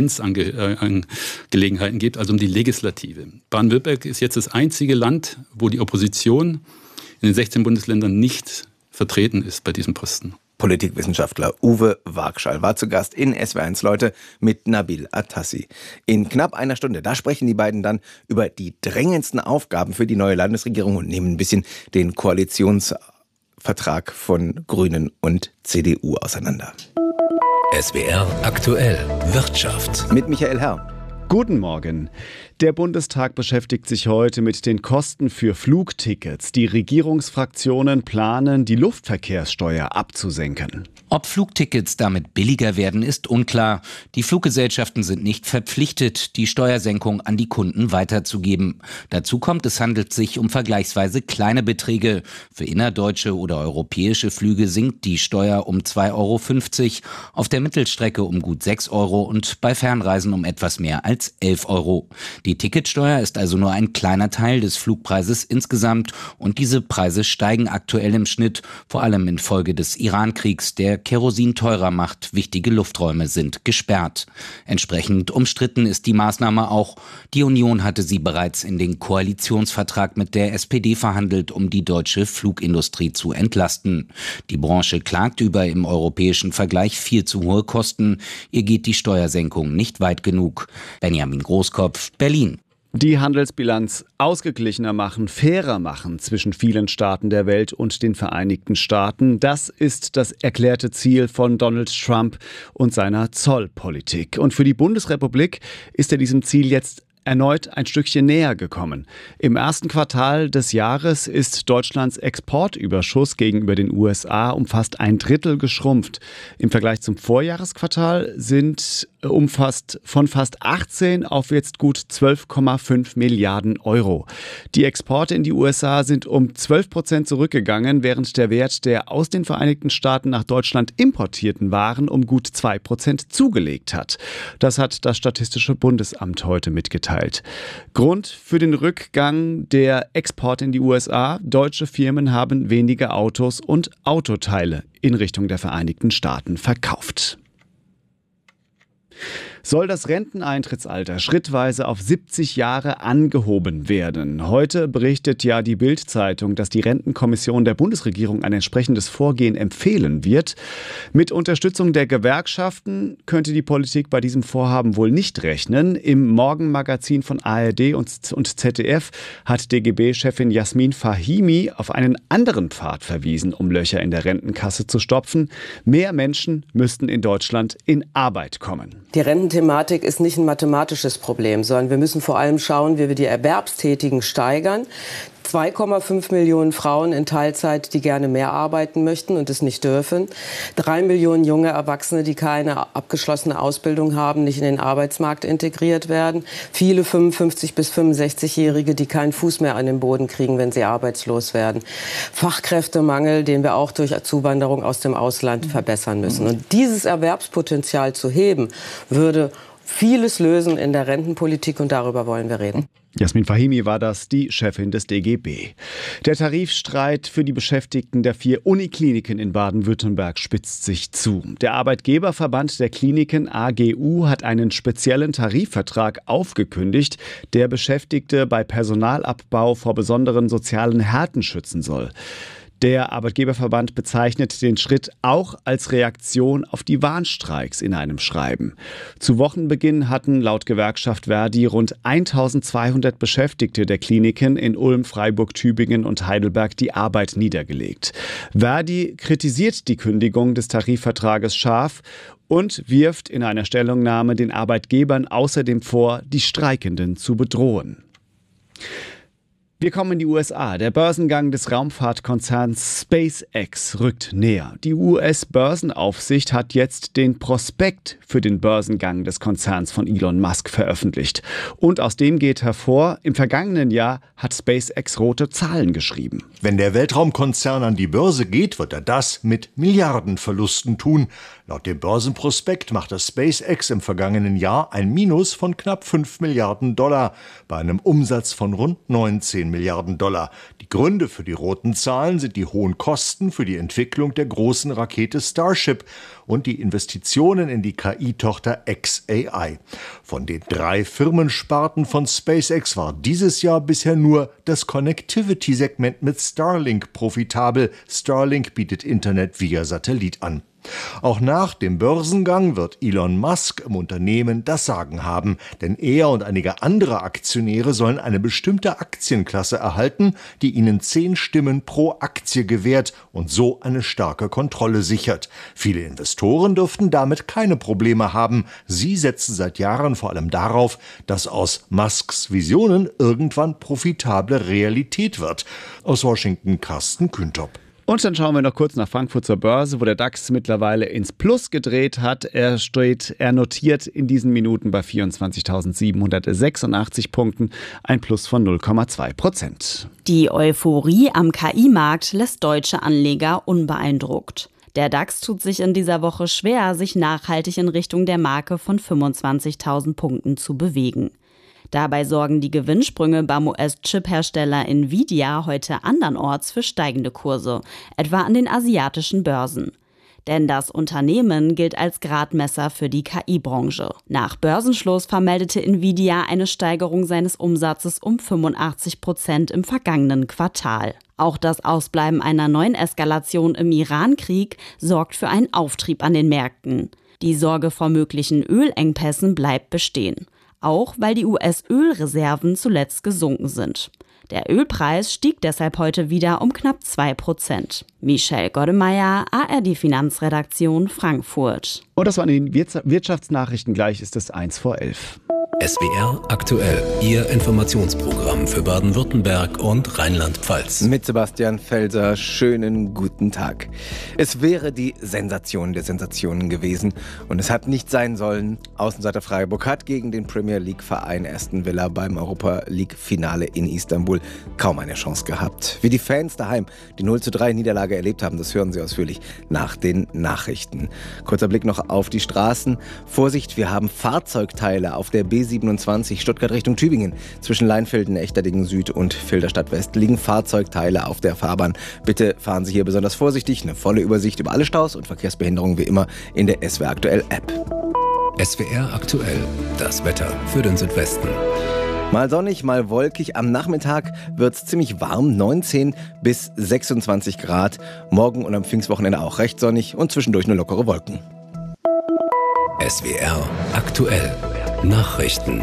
Parlamentsangelegenheiten geht, also um die Legislative. Baden-Württemberg ist jetzt das einzige Land, wo die Opposition in den 16 Bundesländern nicht vertreten ist bei diesem Posten. Politikwissenschaftler Uwe Wagschall war zu Gast in SWR1 Leute mit Nabil Atassi. In knapp einer Stunde, da sprechen die beiden dann über die drängendsten Aufgaben für die neue Landesregierung und nehmen ein bisschen den Koalitionsvertrag von Grünen und CDU auseinander. SWR aktuell Wirtschaft. Mit Michael Herr. Guten Morgen. Der Bundestag beschäftigt sich heute mit den Kosten für Flugtickets. Die Regierungsfraktionen planen, die Luftverkehrssteuer abzusenken. Ob Flugtickets damit billiger werden, ist unklar. Die Fluggesellschaften sind nicht verpflichtet, die Steuersenkung an die Kunden weiterzugeben. Dazu kommt, es handelt sich um vergleichsweise kleine Beträge. Für innerdeutsche oder europäische Flüge sinkt die Steuer um 2,50 €, auf der Mittelstrecke um gut 6 € und bei Fernreisen um etwas mehr als 11 €. Die Ticketsteuer ist also nur ein kleiner Teil des Flugpreises insgesamt und diese Preise steigen aktuell im Schnitt, vor allem infolge des Iran-Kriegs, der Kerosin teurer macht. Wichtige Lufträume sind gesperrt. Entsprechend umstritten ist die Maßnahme auch. Die Union hatte sie bereits in den Koalitionsvertrag mit der SPD verhandelt, um die deutsche Flugindustrie zu entlasten. Die Branche klagt über im europäischen Vergleich viel zu hohe Kosten. Ihr geht die Steuersenkung nicht weit genug. Benjamin Großkopf, Berlin. Die Handelsbilanz ausgeglichener machen, fairer machen zwischen vielen Staaten der Welt und den Vereinigten Staaten. Das ist das erklärte Ziel von Donald Trump und seiner Zollpolitik. Und für die Bundesrepublik ist er diesem Ziel jetzt erneut ein Stückchen näher gekommen. Im ersten Quartal des Jahres ist Deutschlands Exportüberschuss gegenüber den USA um fast 1/3 geschrumpft. Im Vergleich zum Vorjahresquartal sind von fast 18 auf jetzt gut 12,5 Milliarden €. Die Exporte in die USA sind um 12% zurückgegangen, während der Wert der aus den Vereinigten Staaten nach Deutschland importierten Waren um gut 2% zugelegt hat. Das hat das Statistische Bundesamt heute mitgeteilt. Grund für den Rückgang der Exporte in die USA: Deutsche Firmen haben weniger Autos und Autoteile in Richtung der Vereinigten Staaten verkauft. Soll das Renteneintrittsalter schrittweise auf 70 Jahre angehoben werden? Heute berichtet ja die Bild-Zeitung, dass die Rentenkommission der Bundesregierung ein entsprechendes Vorgehen empfehlen wird. Mit Unterstützung der Gewerkschaften könnte die Politik bei diesem Vorhaben wohl nicht rechnen. Im Morgenmagazin von ARD und ZDF hat DGB-Chefin Jasmin Fahimi auf einen anderen Pfad verwiesen, um Löcher in der Rentenkasse zu stopfen. Mehr Menschen müssten in Deutschland in Arbeit kommen. Die Rententhematik ist nicht ein mathematisches Problem, sondern wir müssen vor allem schauen, wie wir die Erwerbstätigen steigern. 2,5 Millionen Frauen in Teilzeit, die gerne mehr arbeiten möchten und es nicht dürfen. 3 Millionen junge Erwachsene, die keine abgeschlossene Ausbildung haben, nicht in den Arbeitsmarkt integriert werden. Viele 55- bis 65-Jährige, die keinen Fuß mehr an den Boden kriegen, wenn sie arbeitslos werden. Fachkräftemangel, den wir auch durch Zuwanderung aus dem Ausland verbessern müssen. Und dieses Erwerbspotenzial zu heben, würde vieles lösen in der Rentenpolitik, und darüber wollen wir reden. Jasmin Fahimi war das, die Chefin des DGB. Der Tarifstreit für die Beschäftigten der 4 Unikliniken in Baden-Württemberg spitzt sich zu. Der Arbeitgeberverband der Kliniken AGU hat einen speziellen Tarifvertrag aufgekündigt, der Beschäftigte bei Personalabbau vor besonderen sozialen Härten schützen soll. Der Arbeitgeberverband bezeichnet den Schritt auch als Reaktion auf die Warnstreiks in einem Schreiben. Zu Wochenbeginn hatten laut Gewerkschaft Verdi rund 1200 Beschäftigte der Kliniken in Ulm, Freiburg, Tübingen und Heidelberg die Arbeit niedergelegt. Verdi kritisiert die Kündigung des Tarifvertrages scharf und wirft in einer Stellungnahme den Arbeitgebern außerdem vor, die Streikenden zu bedrohen. Wir kommen in die USA. Der Börsengang des Raumfahrtkonzerns SpaceX rückt näher. Die US-Börsenaufsicht hat jetzt den Prospekt für den Börsengang des Konzerns von Elon Musk veröffentlicht. Und aus dem geht hervor, im vergangenen Jahr hat SpaceX rote Zahlen geschrieben. Wenn der Weltraumkonzern an die Börse geht, wird er das mit Milliardenverlusten tun. Laut dem Börsenprospekt machte SpaceX im vergangenen Jahr ein Minus von knapp $5 Milliarden bei einem Umsatz von rund $19 Milliarden. Die Gründe für die roten Zahlen sind die hohen Kosten für die Entwicklung der großen Rakete Starship und die Investitionen in die KI-Tochter xAI. Von den 3 Firmensparten von SpaceX war dieses Jahr bisher nur das Connectivity-Segment mit Starlink profitabel. Starlink bietet Internet via Satellit an. Auch nach dem Börsengang wird Elon Musk im Unternehmen das Sagen haben, denn er und einige andere Aktionäre sollen eine bestimmte Aktienklasse erhalten, die ihnen 10 Stimmen pro Aktie gewährt und so eine starke Kontrolle sichert. Viele Investoren dürften damit keine Probleme haben. Sie setzen seit Jahren vor allem darauf, dass aus Musks Visionen irgendwann profitable Realität wird. Aus Washington Carsten Küntop. Und dann schauen wir noch kurz nach Frankfurt zur Börse, wo der DAX mittlerweile ins Plus gedreht hat. Er notiert in diesen Minuten bei 24.786 Punkten, ein Plus von 0,2%. Die Euphorie am KI-Markt lässt deutsche Anleger unbeeindruckt. Der DAX tut sich in dieser Woche schwer, sich nachhaltig in Richtung der Marke von 25.000 Punkten zu bewegen. Dabei sorgen die Gewinnsprünge beim US-Chip-Hersteller Nvidia heute andernorts für steigende Kurse, etwa an den asiatischen Börsen. Denn das Unternehmen gilt als Gradmesser für die KI-Branche. Nach Börsenschluss vermeldete Nvidia eine Steigerung seines Umsatzes um 85% im vergangenen Quartal. Auch das Ausbleiben einer neuen Eskalation im Iran-Krieg sorgt für einen Auftrieb an den Märkten. Die Sorge vor möglichen Ölengpässen bleibt bestehen. Auch weil die US-Ölreserven zuletzt gesunken sind. Der Ölpreis stieg deshalb heute wieder um knapp 2%. Michelle Goddemeyer, ARD Finanzredaktion, Frankfurt. Und das waren die Wirtschaftsnachrichten. Gleich ist es 11:01. SWR aktuell, Ihr Informationsprogramm für Baden-Württemberg und Rheinland-Pfalz. Mit Sebastian Felser, schönen guten Tag. Es wäre die Sensation der Sensationen gewesen und es hat nicht sein sollen. Außenseiter Freiburg hat gegen den Premier League-Verein Aston Villa beim Europa-League-Finale in Istanbul kaum eine Chance gehabt. Wie die Fans daheim die 0:3 erlebt haben, das hören Sie ausführlich nach den Nachrichten. Kurzer Blick noch auf die Straßen. Vorsicht, wir haben Fahrzeugteile auf der B27 Stuttgart Richtung Tübingen. Zwischen Leinfelden, Echterdingen Süd und Filderstadt West liegen Fahrzeugteile auf der Fahrbahn. Bitte fahren Sie hier besonders vorsichtig. Eine volle Übersicht über alle Staus und Verkehrsbehinderungen wie immer in der SWR Aktuell App. SWR aktuell, das Wetter für den Südwesten. Mal sonnig, mal wolkig. Am Nachmittag wird es ziemlich warm, 19 bis 26 Grad. Morgen und am Pfingstwochenende auch recht sonnig und zwischendurch nur lockere Wolken. SWR aktuell. Nachrichten.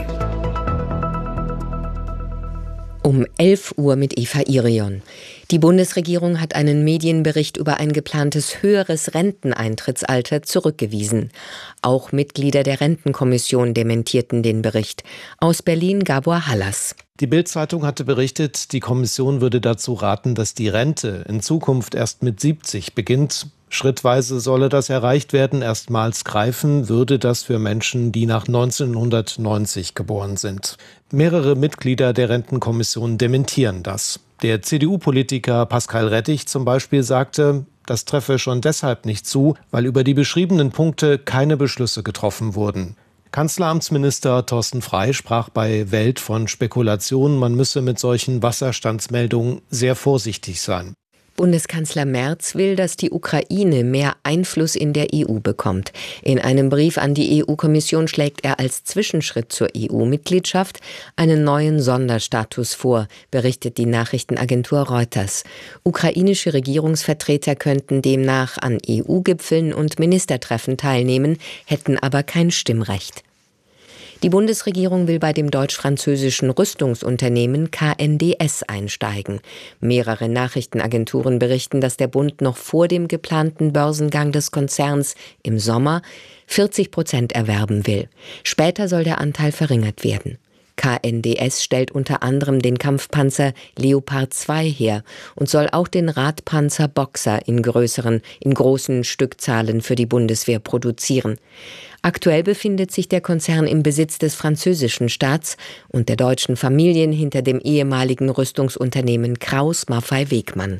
Um 11 Uhr mit Eva Irion. Die Bundesregierung hat einen Medienbericht über ein geplantes höheres Renteneintrittsalter zurückgewiesen. Auch Mitglieder der Rentenkommission dementierten den Bericht. Aus Berlin Gabor Hallas. Die Bild-Zeitung hatte berichtet, die Kommission würde dazu raten, dass die Rente in Zukunft erst mit 70 beginnt. Schrittweise solle das erreicht werden. Erstmals greifen würde das für Menschen, die nach 1990 geboren sind. Mehrere Mitglieder der Rentenkommission dementieren das. Der CDU-Politiker Pascal Rettich zum Beispiel sagte, das treffe schon deshalb nicht zu, weil über die beschriebenen Punkte keine Beschlüsse getroffen wurden. Kanzleramtsminister Thorsten Frey sprach bei Welt von Spekulationen, man müsse mit solchen Wasserstandsmeldungen sehr vorsichtig sein. Bundeskanzler Merz will, dass die Ukraine mehr Einfluss in der EU bekommt. In einem Brief an die EU-Kommission schlägt er als Zwischenschritt zur EU-Mitgliedschaft einen neuen Sonderstatus vor, berichtet die Nachrichtenagentur Reuters. Ukrainische Regierungsvertreter könnten demnach an EU-Gipfeln und Ministertreffen teilnehmen, hätten aber kein Stimmrecht. Die Bundesregierung will bei dem deutsch-französischen Rüstungsunternehmen KNDS einsteigen. Mehrere Nachrichtenagenturen berichten, dass der Bund noch vor dem geplanten Börsengang des Konzerns im Sommer 40% erwerben will. Später soll der Anteil verringert werden. KNDS stellt unter anderem den Kampfpanzer Leopard 2 her und soll auch den Radpanzer Boxer in großen Stückzahlen für die Bundeswehr produzieren. Aktuell befindet sich der Konzern im Besitz des französischen Staats und der deutschen Familien hinter dem ehemaligen Rüstungsunternehmen Krauss-Maffei-Wegmann.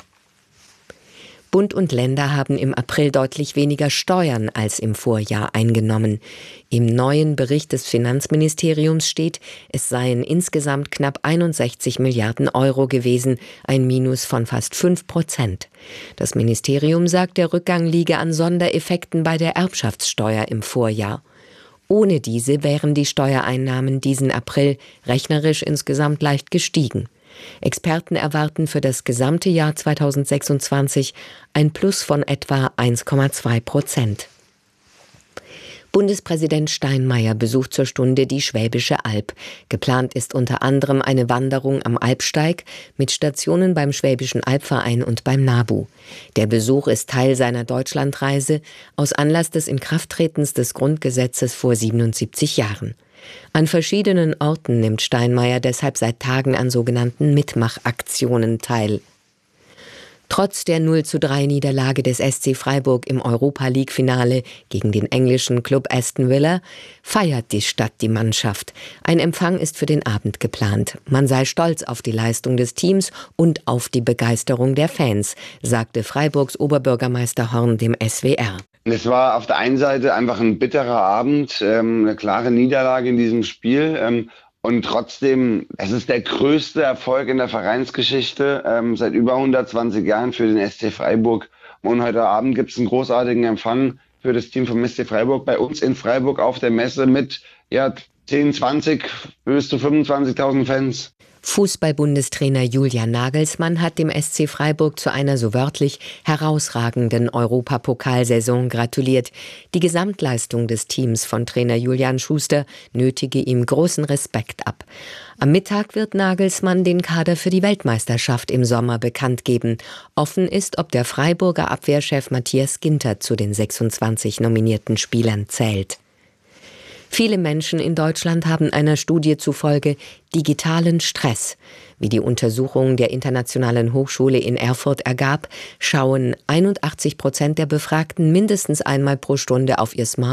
Bund und Länder haben im April deutlich weniger Steuern als im Vorjahr eingenommen. Im neuen Bericht des Finanzministeriums steht, es seien insgesamt knapp 61 Milliarden Euro gewesen, ein Minus von fast 5%. Das Ministerium sagt, der Rückgang liege an Sondereffekten bei der Erbschaftssteuer im Vorjahr. Ohne diese wären die Steuereinnahmen diesen April rechnerisch insgesamt leicht gestiegen. Experten erwarten für das gesamte Jahr 2026 ein Plus von etwa 1,2%. Bundespräsident Steinmeier besucht zur Stunde die Schwäbische Alb. Geplant ist unter anderem eine Wanderung am Alpsteig mit Stationen beim Schwäbischen Albverein und beim NABU. Der Besuch ist Teil seiner Deutschlandreise aus Anlass des Inkrafttretens des Grundgesetzes vor 77 Jahren. An verschiedenen Orten nimmt Steinmeier deshalb seit Tagen an sogenannten Mitmachaktionen teil. Trotz der 0:3 des SC Freiburg im Europa-League-Finale gegen den englischen Club Aston Villa feiert die Stadt die Mannschaft. Ein Empfang ist für den Abend geplant. Man sei stolz auf die Leistung des Teams und auf die Begeisterung der Fans, sagte Freiburgs Oberbürgermeister Horn dem SWR. Es war auf der einen Seite einfach ein bitterer Abend, eine klare Niederlage in diesem Spiel. Und trotzdem, es ist der größte Erfolg in der Vereinsgeschichte seit über 120 Jahren für den SC Freiburg. Und heute Abend gibt es einen großartigen Empfang für das Team vom SC Freiburg bei uns in Freiburg auf der Messe mit 10, 20 bis zu 25.000 Fans. Fußball-Bundestrainer Julian Nagelsmann hat dem SC Freiburg zu einer so wörtlich herausragenden Europapokalsaison gratuliert. Die Gesamtleistung des Teams von Trainer Julian Schuster nötige ihm großen Respekt ab. Am Mittag wird Nagelsmann den Kader für die Weltmeisterschaft im Sommer bekannt geben. Offen ist, ob der Freiburger Abwehrchef Matthias Ginter zu den 26 nominierten Spielern zählt. Viele Menschen in Deutschland haben einer Studie zufolge digitalen Stress. Wie die Untersuchung der Internationalen Hochschule in Erfurt ergab, schauen 81% der Befragten mindestens einmal pro Stunde auf ihr Smartphone